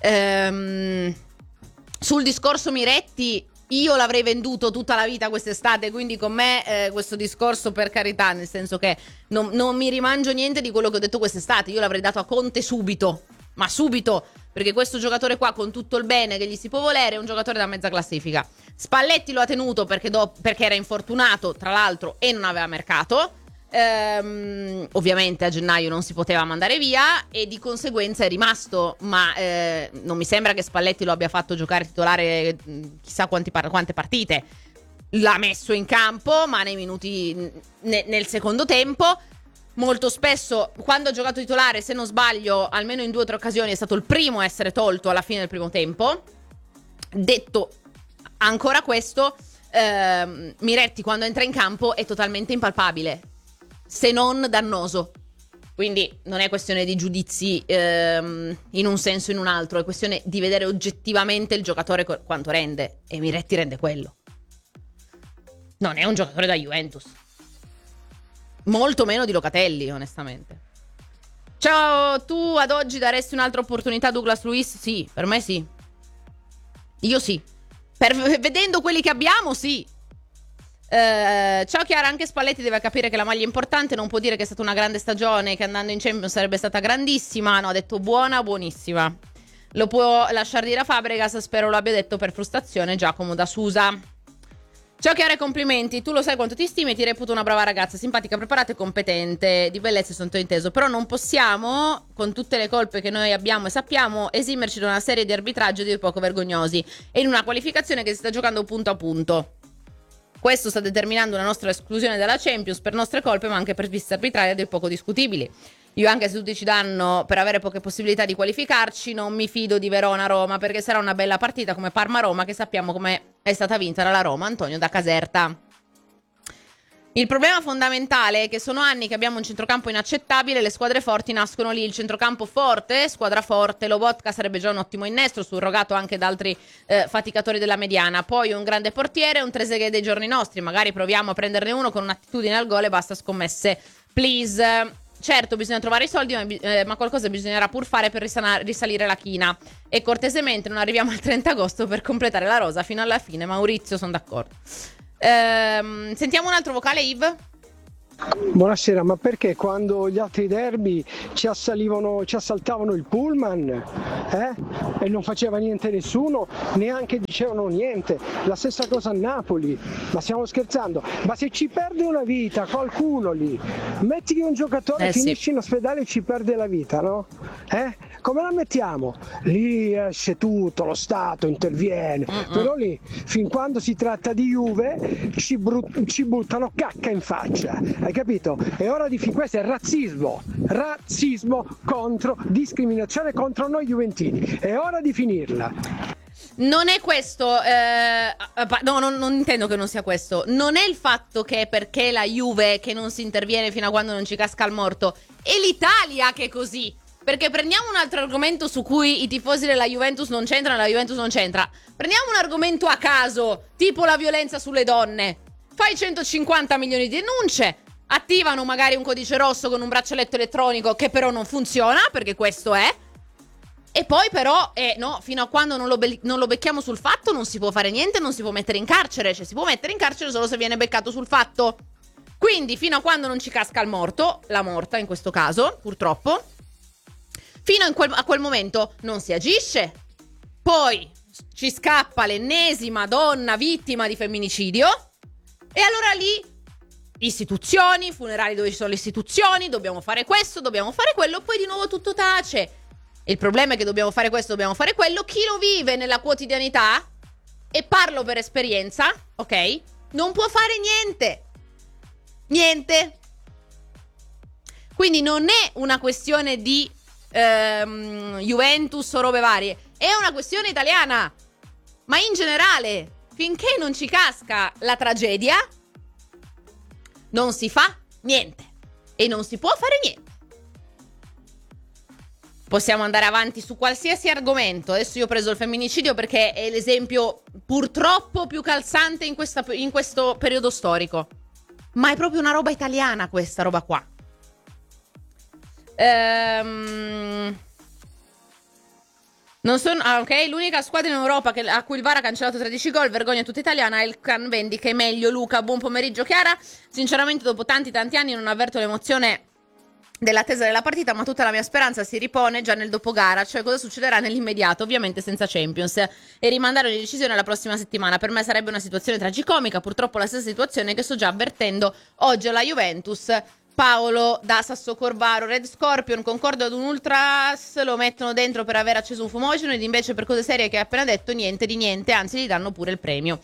Sul discorso Miretti, io l'avrei venduto tutta la vita quest'estate, quindi con me questo discorso, per carità, nel senso che non mi rimangio niente di quello che ho detto quest'estate. Io l'avrei dato a Conte subito, ma subito, perché questo giocatore qua, con tutto il bene che gli si può volere, è un giocatore da mezza classifica. Spalletti lo ha tenuto perché era infortunato, tra l'altro, e non aveva mercato. Ovviamente a gennaio non si poteva mandare via e di conseguenza è rimasto, ma non mi sembra che Spalletti lo abbia fatto giocare titolare chissà quante partite. L'ha messo in campo, ma nei minuti nel secondo tempo. Molto spesso, quando ha giocato titolare, se non sbaglio, almeno in 2 o 3 occasioni è stato il primo a essere tolto alla fine del primo tempo. Detto ancora questo, Miretti quando entra in campo è totalmente impalpabile, se non dannoso. Quindi non è questione di giudizi in un senso o in un altro, è questione di vedere oggettivamente il giocatore quanto rende, e Miretti rende quello. Non è un giocatore da Juventus, molto meno di Locatelli, onestamente. Ciao, tu ad oggi daresti un'altra opportunità a Douglas Luiz? Sì, per me sì. Io sì. Vedendo quelli che abbiamo, sì. Ciao Chiara, anche Spalletti deve capire che la maglia è importante, non può dire che è stata una grande stagione, che andando in Champions sarebbe stata grandissima. No, ha detto buonissima. Lo può lasciar dire a Fabregas, spero lo abbia detto per frustrazione Giacomo da Susa. Ciao Chiara, complimenti, tu lo sai quanto ti stimi e ti reputo una brava ragazza, simpatica, preparata e competente, di bellezza sono inteso, però non possiamo, con tutte le colpe che noi abbiamo e sappiamo, esimerci da una serie di arbitraggi di poco vergognosi e in una qualificazione che si sta giocando punto a punto. Questo sta determinando una nostra esclusione dalla Champions per nostre colpe, ma anche per viste arbitrarie del poco discutibili. Io, anche se tutti ci danno per avere poche possibilità di qualificarci, non mi fido di Verona-Roma, perché sarà una bella partita come Parma-Roma, che sappiamo come è stata vinta dalla Roma. Antonio da Caserta. Il problema fondamentale è che sono anni che abbiamo un centrocampo inaccettabile, le squadre forti nascono lì. Il centrocampo forte, squadra forte, Lobotka sarebbe già un ottimo innestro, surrogato anche da altri faticatori della mediana. Poi un grande portiere, un Trezeguet dei giorni nostri, magari proviamo a prenderne uno con un'attitudine al gol e basta scommesse, please. Certo, bisogna trovare i soldi, ma qualcosa bisognerà pur fare per risalire la china. E cortesemente non arriviamo al 30 agosto per completare la rosa fino alla fine. Maurizio, sono d'accordo. Sentiamo un altro vocale, Yves. Buonasera, ma perché quando gli altri derby ci assaltavano il pullman e non faceva niente nessuno, neanche dicevano niente? La stessa cosa a Napoli, ma stiamo scherzando? Ma se ci perde una vita qualcuno lì, metti che un giocatore finisce in ospedale e ci perde la vita, no? Come la mettiamo? Lì esce tutto, lo Stato interviene, però lì, fin quando si tratta di Juve, ci buttano cacca in faccia, hai capito? È ora di questo è razzismo contro, discriminazione contro noi juventini, è ora di finirla. Non è questo, no, non intendo che non sia questo. Non è il fatto che perché la Juve che non si interviene fino a quando non ci casca il morto, è l'Italia che è così. Perché prendiamo un altro argomento su cui i tifosi della Juventus non c'entrano, la Juventus non c'entra. Prendiamo un argomento a caso, tipo la violenza sulle donne. Fai 150 milioni di denunce, attivano magari un codice rosso con un braccialetto elettronico che però non funziona, perché questo è. E poi però, no, fino a quando non lo becchiamo sul fatto non si può fare niente, non si può mettere in carcere. Cioè si può mettere in carcere solo se viene beccato sul fatto. Quindi fino a quando non ci casca il morto, la morta in questo caso, purtroppo, fino a quel momento non si agisce. Poi ci scappa l'ennesima donna vittima di femminicidio. E allora lì, istituzioni, funerali dove ci sono le istituzioni, dobbiamo fare questo, dobbiamo fare quello, poi di nuovo tutto tace. E il problema è che dobbiamo fare questo, dobbiamo fare quello. Chi lo vive nella quotidianità, e parlo per esperienza, ok? Non può fare niente. Niente. Quindi non è una questione di Juventus o robe varie, è una questione italiana, ma in generale finché non ci casca la tragedia non si fa niente e non si può fare niente. Possiamo andare avanti su qualsiasi argomento. Adesso io ho preso il femminicidio perché è l'esempio purtroppo più calzante in questo periodo storico, ma è proprio una roba italiana questa roba qua. Non sono, ok, l'unica squadra in Europa a cui il VAR ha cancellato 13 gol, vergogna tutta italiana, è il Can Vendica. È meglio Luca, buon pomeriggio Chiara. Sinceramente dopo tanti anni non avverto l'emozione dell'attesa della partita, ma tutta la mia speranza si ripone già nel dopogara, cioè cosa succederà nell'immediato, ovviamente senza Champions, e rimandare le decisioni alla prossima settimana. Per me sarebbe una situazione tragicomica, purtroppo la stessa situazione che sto già avvertendo oggi alla Juventus. Paolo da Sassocorvaro. Red Scorpion, concordo ad un ultras, lo mettono dentro per aver acceso un fumogeno, ed invece per cose serie che hai appena detto niente di niente, anzi gli danno pure il premio.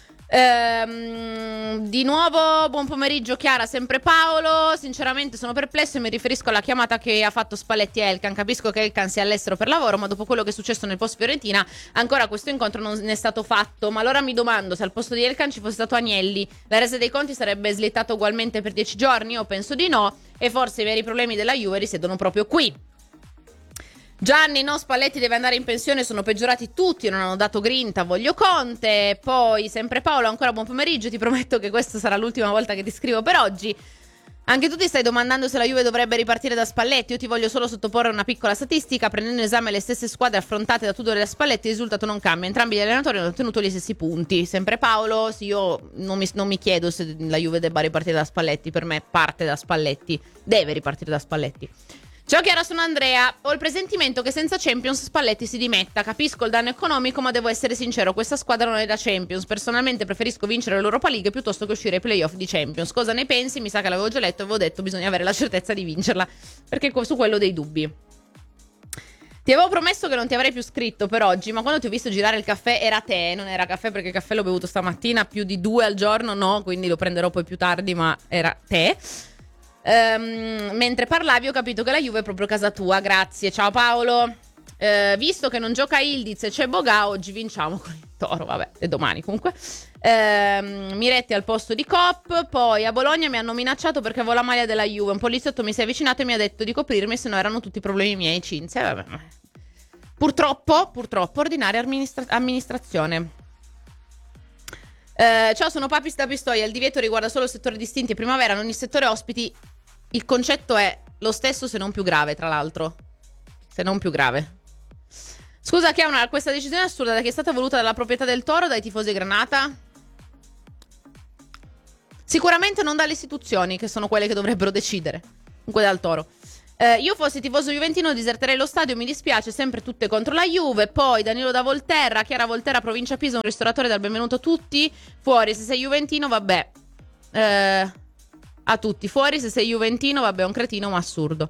Di nuovo buon pomeriggio Chiara, sempre Paolo. Sinceramente sono perplesso e mi riferisco alla chiamata che ha fatto Spalletti a Elkan. Capisco che Elkan sia all'estero per lavoro, ma dopo quello che è successo nel post Fiorentina ancora questo incontro non è stato fatto. Ma allora mi domando, se al posto di Elkan ci fosse stato Agnelli, la resa dei conti sarebbe slittata ugualmente per 10 giorni? Io penso di no, e forse i veri problemi della Juve risiedono proprio qui. Gianni, no, Spalletti deve andare in pensione, sono peggiorati tutti, non hanno dato grinta, voglio Conte. Poi, sempre Paolo, ancora buon pomeriggio, ti prometto che questa sarà l'ultima volta che ti scrivo per oggi. Anche tu ti stai domandando se la Juve dovrebbe ripartire da Spalletti. Io ti voglio solo sottoporre una piccola statistica. Prendendo in esame le stesse squadre affrontate da Tudor e da Spalletti, il risultato non cambia. Entrambi gli allenatori hanno ottenuto gli stessi punti. Sempre Paolo, sì, io non mi chiedo se la Juve debba ripartire da Spalletti. Per me parte da Spalletti, deve ripartire da Spalletti. Ciao Chiara, sono Andrea. Ho il presentimento che senza Champions Spalletti si dimetta. Capisco il danno economico, ma devo essere sincero, questa squadra non è da Champions. Personalmente preferisco vincere l'Europa League piuttosto che uscire ai playoff di Champions. Cosa ne pensi? Mi sa che l'avevo già letto e avevo detto bisogna avere la certezza di vincerla, perché su quello ho dei dubbi. Ti avevo promesso che non ti avrei più scritto per oggi, ma quando ti ho visto girare il caffè era tè, non era caffè, perché il caffè l'ho bevuto stamattina, più di 2 al giorno no, quindi lo prenderò poi più tardi, ma era tè. Mentre parlavi ho capito che la Juve è proprio casa tua. Grazie, ciao Paolo. Visto che non gioca Ildiz e c'è Boga, oggi vinciamo con il Toro. Vabbè, è domani comunque. Miretti al posto di Cop. Poi a Bologna mi hanno minacciato perché avevo la maglia della Juve. Un poliziotto mi si è avvicinato e mi ha detto di coprirmi, se no erano tutti problemi miei. Cinzia, vabbè. Purtroppo ordinaria amministrazione. Ciao, sono Papis da Pistoia. Il divieto riguarda solo il settore distinti e primavera, non il settore ospiti. Il concetto è lo stesso, se non più grave, tra l'altro. Se non più grave. Scusa Chiara, questa decisione assurda da chi è stata voluta dalla proprietà del Toro, dai tifosi Granata? Sicuramente non dalle istituzioni, che sono quelle che dovrebbero decidere. Comunque dal Toro. Io fossi tifoso juventino diserterei lo stadio, mi dispiace, sempre tutte contro la Juve. Poi Danilo da Volterra, Chiara Volterra, provincia Pisa, un ristoratore dal benvenuto a tutti. Fuori se sei juventino, vabbè. A tutti. Fuori se sei juventino, vabbè, un cretino ma assurdo.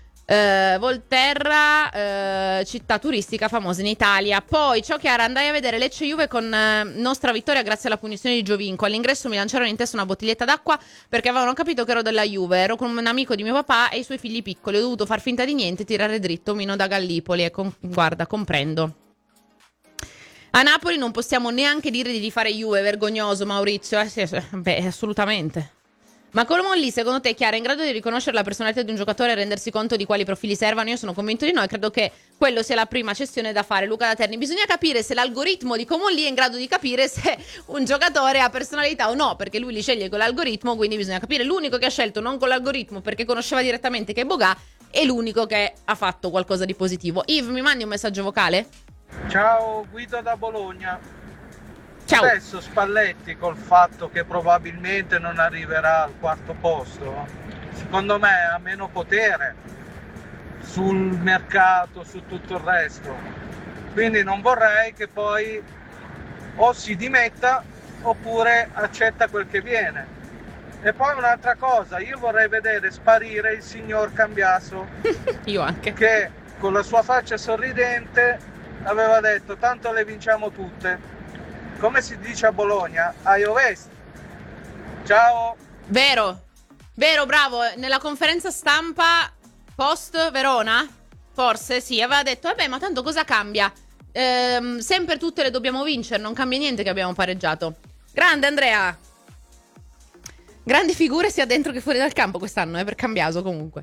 Volterra, città turistica famosa in Italia. Poi, ciao Chiara, andai a vedere Lecce Juve con nostra vittoria grazie alla punizione di Giovinco. All'ingresso mi lanciarono in testa una bottiglietta d'acqua perché avevano capito che ero della Juve. Ero con un amico di mio papà e i suoi figli piccoli. Ho dovuto far finta di niente e tirare dritto Mino da Gallipoli. E guarda, comprendo. A Napoli non possiamo neanche dire di rifare Juve, vergognoso Maurizio. Beh, assolutamente. Ma come lì, secondo te, Chiara, è in grado di riconoscere la personalità di un giocatore e rendersi conto di quali profili servano? Io sono convinto di no e credo che quello sia la prima cessione da fare. Luca da Terni, bisogna capire se l'algoritmo di Comolli è in grado di capire se un giocatore ha personalità o no, perché lui li sceglie con l'algoritmo, quindi bisogna capire. L'unico che ha scelto non con l'algoritmo perché conosceva direttamente che è Bogà è l'unico che ha fatto qualcosa di positivo. Yves, mi mandi un messaggio vocale? Ciao, Guido da Bologna. Ciao. Adesso Spalletti, col fatto che probabilmente non arriverà al quarto posto, secondo me ha meno potere sul mercato, su tutto il resto. Quindi non vorrei che poi o si dimetta oppure accetta quel che viene. E poi un'altra cosa, io vorrei vedere sparire il signor Cambiaso. Io anche. Che con la sua faccia sorridente aveva detto tanto le vinciamo tutte. Come si dice a Bologna, ai Ovest. Ciao. Vero, bravo. Nella conferenza stampa post Verona, forse sì, aveva detto vabbè, ma tanto cosa cambia? Sempre tutte le dobbiamo vincere, non cambia niente che abbiamo pareggiato. Grande Andrea. Grandi figure sia dentro che fuori dal campo quest'anno, per Cambiaso comunque.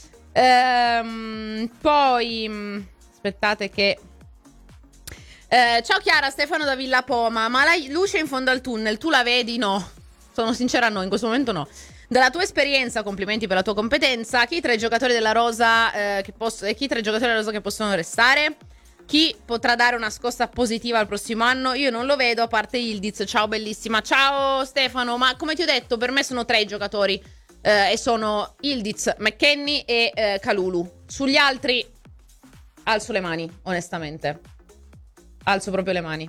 Poi aspettate che ciao Chiara, Stefano da Villa Poma. Ma la luce in fondo al tunnel, tu la vedi? No. Sono sincera, no, in questo momento no. Dalla tua esperienza, complimenti per la tua competenza. Chi tra i giocatori della rosa che possono restare? Chi potrà dare una scossa positiva al prossimo anno? Io non lo vedo, a parte Ildiz. Ciao bellissima. Ciao Stefano, ma come ti ho detto, per me sono 3 i giocatori e sono Ildiz, McKennie e Kalulu. Sugli altri alzo le mani, onestamente. Alzo proprio le mani.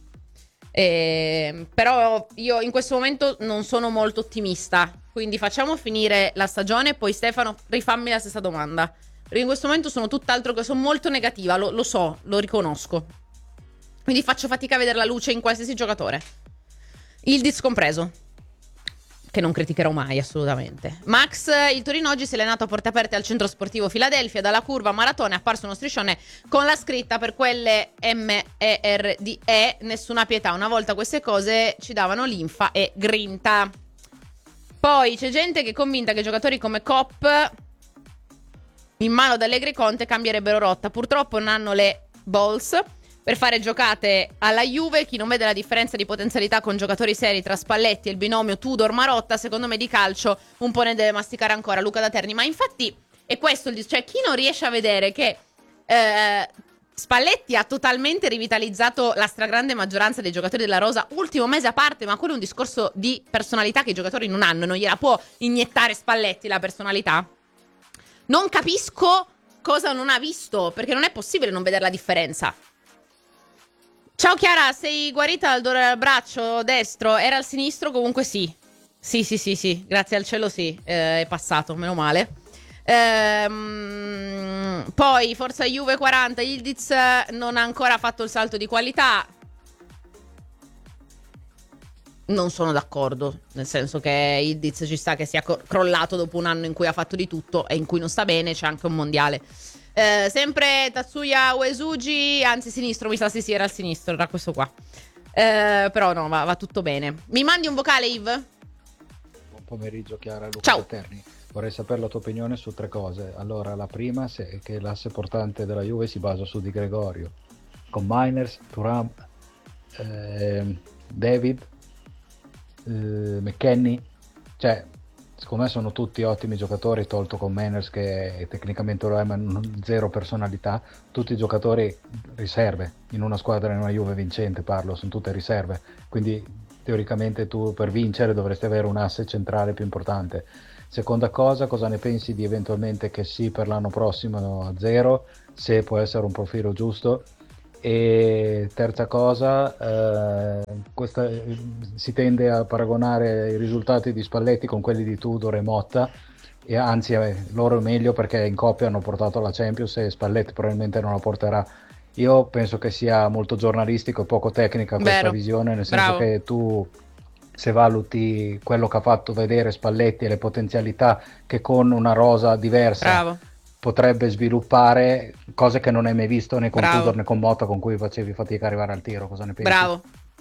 Però io in questo momento non sono molto ottimista. Quindi facciamo finire la stagione e poi Stefano rifammi la stessa domanda. Perché in questo momento sono tutt'altro che sono molto negativa, lo so, lo riconosco. Quindi faccio fatica a vedere la luce in qualsiasi giocatore. Ildiz compreso. Che non criticherò mai, assolutamente. Max, il Torino oggi si è allenato a porte aperte al centro sportivo Filadelfia. Dalla curva Maratona è apparso uno striscione con la scritta per quelle MERDE, nessuna pietà. Una volta queste cose ci davano linfa e grinta. Poi c'è gente che è convinta che giocatori come Kopp in mano ad Allegri e Conte cambierebbero rotta. Purtroppo non hanno le balls per fare giocate alla Juve. Chi non vede la differenza di potenzialità con giocatori seri tra Spalletti e il binomio Tudor-Marotta, secondo me di calcio un po' ne deve masticare ancora Luca da Terni. Ma infatti è questo il cioè chi non riesce a vedere che Spalletti ha totalmente rivitalizzato la stragrande maggioranza dei giocatori della rosa, ultimo mese a parte, ma quello è un discorso di personalità che i giocatori non hanno, non gliela può iniettare Spalletti la personalità. Non capisco cosa non ha visto, perché non è possibile non vedere la differenza. Ciao Chiara, sei guarita dal dolore al braccio destro? Era al sinistro? Comunque sì. Sì, grazie al cielo sì, è passato, meno male. Poi Forza Juve 40, Ildiz non ha ancora fatto il salto di qualità. Non sono d'accordo, nel senso che Ildiz ci sta che sia crollato dopo un anno in cui ha fatto di tutto e in cui non sta bene, c'è anche un mondiale. Sempre Tatsuya Uesugi, anzi sinistro, mi sa sì era al sinistro, era questo qua. Però no, va tutto bene. Mi mandi un vocale, Yves? Buon pomeriggio Chiara, Luca Ciao. Terni. Vorrei sapere la tua opinione su 3 cose. Allora, la prima è che l'asse portante della Juve si basa su Di Gregorio, con Miners, Thuram, David, McKennie, cioè secondo me sono tutti ottimi giocatori, tolto con Miners che tecnicamente lo è ma zero personalità, tutti giocatori riserve in una squadra, in una Juve vincente parlo, sono tutte riserve, quindi teoricamente tu per vincere dovresti avere un asse centrale più importante. Seconda cosa ne pensi di eventualmente che sì per l'anno prossimo a 0, se può essere un profilo giusto? E terza cosa, si tende a paragonare i risultati di Spalletti con quelli di Tudor e Motta, e anzi loro è meglio perché in coppia hanno portato la Champions e Spalletti probabilmente non la porterà. Io penso che sia molto giornalistico e poco tecnica questa visione, nel senso che tu, se valuti quello che ha fatto vedere Spalletti e le potenzialità che con una rosa diversa potrebbe sviluppare, cose che non hai mai visto né con Tudor né con Motta, con cui facevi fatica a arrivare al tiro. Cosa ne pensi? Bravo.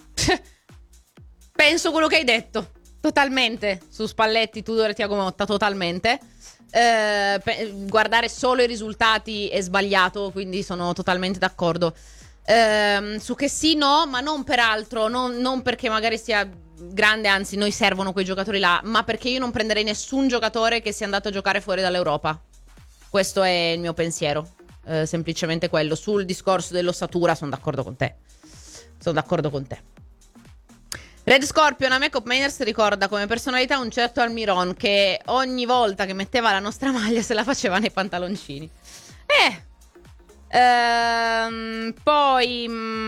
Penso quello che hai detto totalmente su Spalletti, Tudor e Thiago Motta, totalmente. Guardare solo i risultati è sbagliato, quindi sono totalmente d'accordo. Su che sì, no, ma non per altro, non perché magari sia grande, anzi noi servono quei giocatori là, ma perché io non prenderei nessun giocatore che sia andato a giocare fuori dall'Europa. Questo è il mio pensiero, semplicemente quello. Sul discorso dell'ossatura sono d'accordo con te. Red Scorpion, a me Cop Mainers ricorda come personalità un certo Almiron che ogni volta che metteva la nostra maglia se la faceva nei pantaloncini. Poi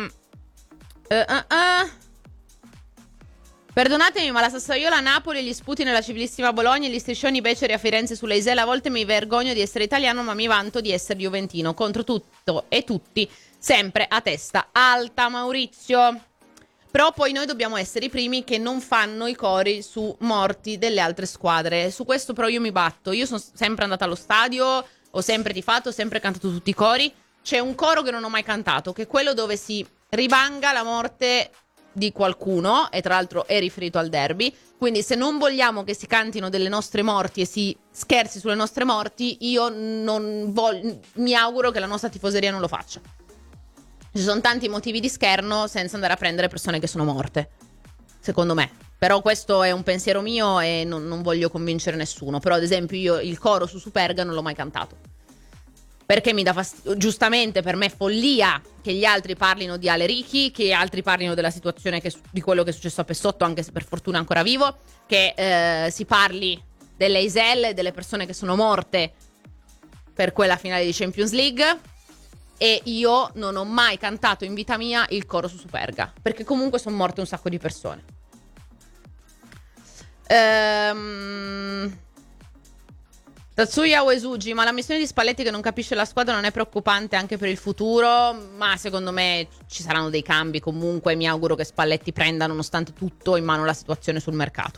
perdonatemi, ma la Sassuolo a Napoli, gli sputi nella civilissima Bologna e gli striscioni beceri a Firenze sulle Iselle, a volte mi vergogno di essere italiano, ma mi vanto di essere juventino. Contro tutto e tutti, sempre a testa alta, Maurizio. Però poi noi dobbiamo essere i primi che non fanno i cori su morti delle altre squadre. Su questo però io mi batto. Io sono sempre andata allo stadio, ho sempre tifato, ho sempre cantato tutti i cori. C'è un coro che non ho mai cantato, che è quello dove si rivanga la morte di qualcuno, e tra l'altro è riferito al derby. Quindi se non vogliamo che si cantino delle nostre morti e si scherzi sulle nostre morti, io mi auguro che la nostra tifoseria non lo faccia. Ci sono tanti motivi di scherno senza andare a prendere persone che sono morte, secondo me. Però questo è un pensiero mio e non voglio convincere nessuno. Però ad esempio io il coro su Superga non l'ho mai cantato, perché mi dà fastidio. Giustamente per me è follia che gli altri parlino di Ale Ricchi, che gli altri parlino della situazione di quello che è successo a Pessotto, anche se per fortuna è ancora vivo, che si parli delle Iselle, delle persone che sono morte per quella finale di Champions League. E io non ho mai cantato in vita mia il coro su Superga, perché comunque sono morte un sacco di persone. Tatsuya Uesugi, ma la missione di Spalletti che non capisce la squadra non è preoccupante anche per il futuro? Ma secondo me ci saranno dei cambi comunque. Mi auguro che Spalletti prenda nonostante tutto in mano la situazione sul mercato.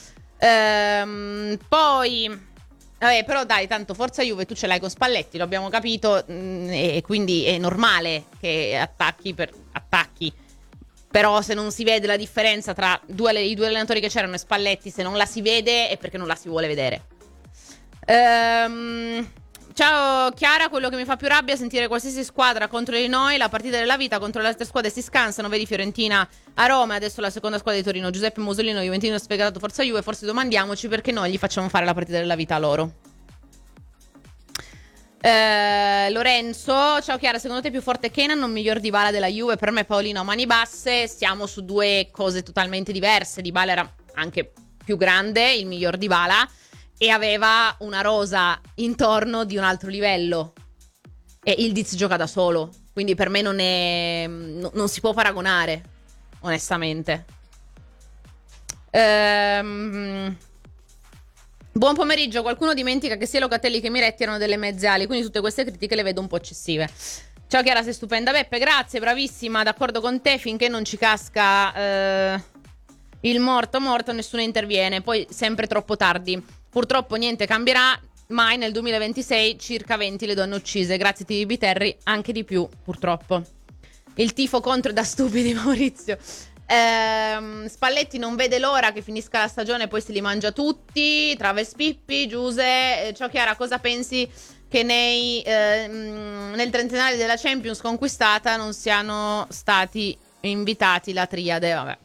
Poi vabbè, però dai, tanto forza Juve tu ce l'hai con Spalletti, lo abbiamo capito, e quindi è normale che attacchi. Però se non si vede la differenza tra i due allenatori che c'erano e Spalletti, se non la si vede è perché non la si vuole vedere. Ciao Chiara, quello che mi fa più rabbia è sentire qualsiasi squadra contro di noi, la partita della vita contro le altre squadre si scansano, vedi Fiorentina a Roma e adesso la seconda squadra di Torino. Giuseppe Musolino, Juventino sfegatato, forza Juve, forse domandiamoci perché noi gli facciamo fare la partita della vita a loro. Lorenzo, ciao Chiara, secondo te è più forte Kenan o miglior Dybala della Juve? Per me Paolino a mani basse, siamo su due cose totalmente diverse. Dybala era anche più grande, il miglior Dybala, e aveva una rosa intorno di un altro livello, e Ildiz gioca da solo, quindi per me non si può paragonare, onestamente. Buon pomeriggio. Qualcuno dimentica che sia Locatelli che Miretti erano delle mezze ali, quindi tutte queste critiche le vedo un po' eccessive. Ciao Chiara, sei stupenda. Beppe, grazie, bravissima, d'accordo con te, finché non ci casca il morto nessuno interviene, poi sempre troppo tardi. Purtroppo niente cambierà mai. Nel 2026 circa 20 le donne uccise, grazie TV Biterri, anche di più purtroppo. Il tifo contro da stupidi, Maurizio. Spalletti non vede l'ora che finisca la stagione e poi se li mangia tutti. Traves Pippi, Giuse. Ciao Chiara, cosa pensi che nel trentennale della Champions conquistata non siano stati invitati la triade? Vabbè.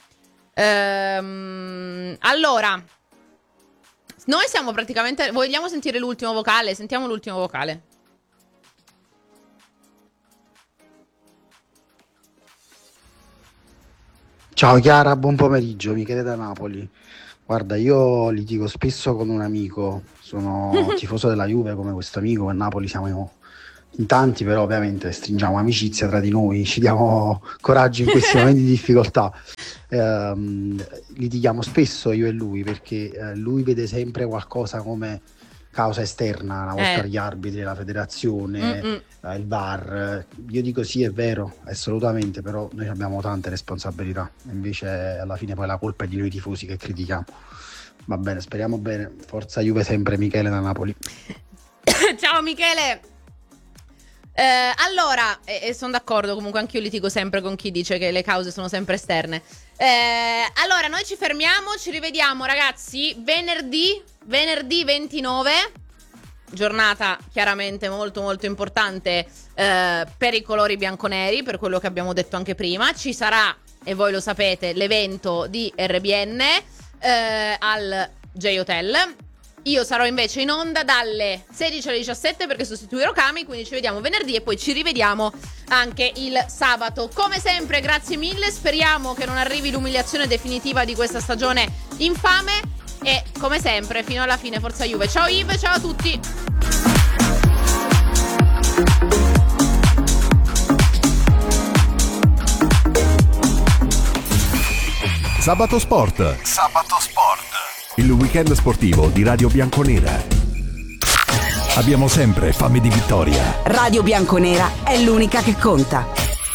Allora, noi siamo praticamente... Vogliamo sentire l'ultimo vocale? Sentiamo l'ultimo vocale. Ciao Chiara, buon pomeriggio, Michele da Napoli. Guarda, io litigo spesso con un amico, sono tifoso della Juve come questo amico, a Napoli siamo in tanti, però ovviamente stringiamo amicizia tra di noi, ci diamo coraggio in questi momenti di difficoltà. Litighiamo spesso io e lui perché lui vede sempre qualcosa come causa esterna, una volta agli arbitri, la federazione, il VAR. Io dico sì, è vero, assolutamente, però noi abbiamo tante responsabilità, invece alla fine poi la colpa è di noi tifosi che critichiamo. Va bene, speriamo bene, forza Juve sempre. Michele da Napoli. Ciao Michele. Allora, sono d'accordo, comunque anch'io litigo sempre con chi dice che le cause sono sempre esterne. Allora, noi ci fermiamo, ci rivediamo ragazzi venerdì 29, giornata chiaramente molto molto importante per i colori bianconeri, per quello che abbiamo detto anche prima. Ci sarà, e voi lo sapete, l'evento di RBN al J-Hotel. Io sarò invece in onda dalle 16 alle 17 perché sostituirò Cami, quindi ci vediamo venerdì e poi ci rivediamo anche il sabato. Come sempre, grazie mille, speriamo che non arrivi l'umiliazione definitiva di questa stagione infame e come sempre fino alla fine forza Juve. Ciao Yves, ciao a tutti. Sabato Sport. Il weekend sportivo di Radio Bianconera. Abbiamo sempre fame di vittoria. Radio Bianconera è l'unica che conta.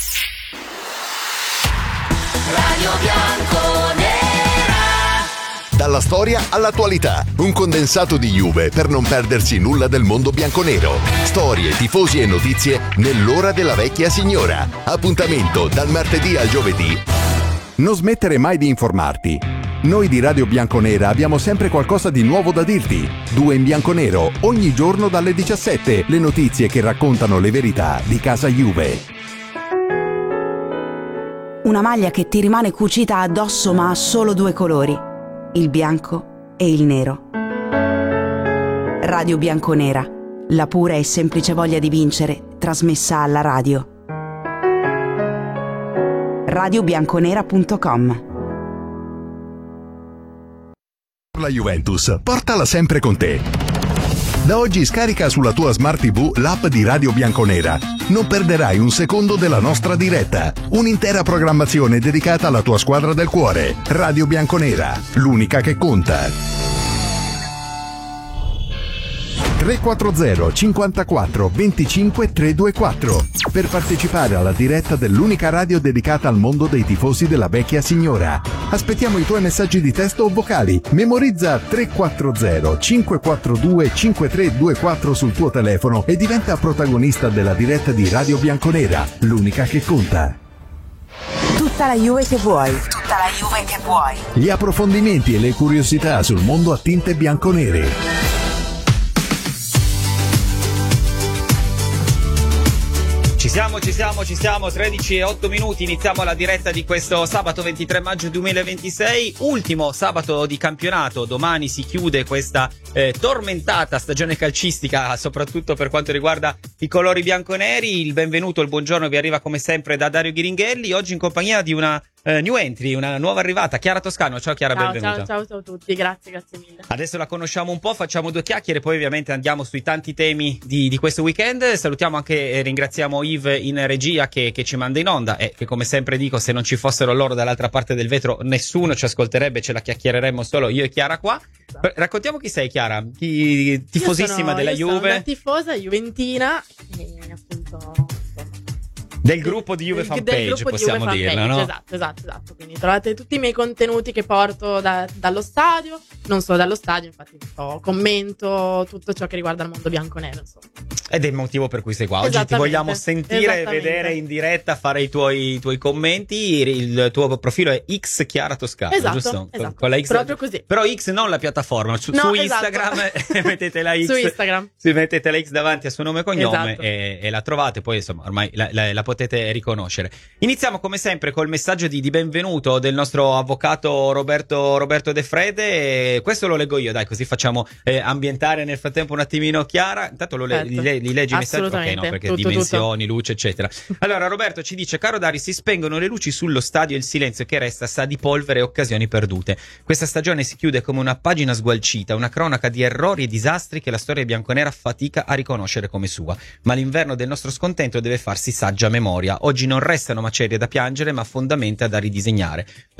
Radio Bianconera. Dalla storia all'attualità, un condensato di Juve per non perdersi nulla del mondo bianconero. Storie, tifosi e notizie nell'ora della vecchia signora. Appuntamento dal martedì al giovedì. Non smettere mai di informarti. Noi di Radio Bianconera abbiamo sempre qualcosa di nuovo da dirti. 2 in bianconero, ogni giorno dalle 17, le notizie che raccontano le verità di casa Juve. Una maglia che ti rimane cucita addosso ma ha solo 2 colori, il bianco e il nero. Radio Bianconera, la pura e semplice voglia di vincere, trasmessa alla radio. radiobianconera.com. La Juventus, portala sempre con te. Da oggi scarica sulla tua Smart TV l'app di Radio Bianconera. Non perderai un secondo della nostra diretta. Un'intera programmazione dedicata alla tua squadra del cuore. Radio Bianconera, l'unica che conta. 340 54 25 324 per partecipare alla diretta dell'unica radio dedicata al mondo dei tifosi della vecchia signora. Aspettiamo i tuoi messaggi di testo o vocali. Memorizza 340 542 5324 sul tuo telefono e diventa protagonista della diretta di Radio Bianconera, l'unica che conta. Tutta la Juve che vuoi. Tutta la Juve che vuoi. Gli approfondimenti e le curiosità sul mondo a tinte bianconere. Ci siamo, 13 e 8 minuti, iniziamo la diretta di questo sabato 23 maggio 2026, ultimo sabato di campionato, domani si chiude questa tormentata stagione calcistica, soprattutto per quanto riguarda i colori bianconeri. Il benvenuto, il buongiorno vi arriva come sempre da Dario Ghiringhelli, oggi in compagnia di una new entry, una nuova arrivata, Chiara Toscano. Ciao Chiara, benvenuta. Ciao a tutti, grazie mille. Adesso la conosciamo un po', facciamo 2 chiacchiere, poi ovviamente andiamo sui tanti temi di questo weekend. Salutiamo anche e ringraziamo Yves in regia che ci manda in onda e che, come sempre dico, se non ci fossero loro dall'altra parte del vetro nessuno ci ascolterebbe, ce la chiacchiereremmo solo io e Chiara qua. Raccontiamo chi sei, Chiara, tifosissima della Juve. Sono una tifosa juventina e appunto del gruppo di Juve Fanpage, possiamo dirlo, no? Esatto. Quindi trovate tutti i miei contenuti che porto dallo stadio, non solo dallo stadio, infatti commento tutto ciò che riguarda il mondo bianconero, insomma. Ed è il motivo per cui sei qua. Oggi ti vogliamo sentire e vedere in diretta, fare i tuoi commenti. Il tuo profilo è X Chiara Toscano, giusto? Esatto, con la X, proprio così. Però X non la piattaforma, su Instagram mettete la X. Su Instagram. Mettete la X davanti a suo nome e cognome e la trovate, poi insomma ormai la potete riconoscere. Iniziamo come sempre col messaggio di benvenuto del nostro avvocato Roberto De Frede. Questo lo leggo io, dai, così facciamo ambientare nel frattempo un attimino Chiara. Intanto li leggi i messaggi? Ok, no, perché tutto, dimensioni, luce, eccetera. Allora, Roberto ci dice: caro Dari, si spengono le luci sullo stadio e il silenzio che resta sa di polvere e occasioni perdute. Questa stagione si chiude come una pagina sgualcita, una cronaca di errori e disastri che la storia bianconera fatica a riconoscere come sua. Ma l'inverno del nostro scontento deve farsi saggia memoria. Oggi non restano macerie da piangere, ma fondamenta da ridisegnare.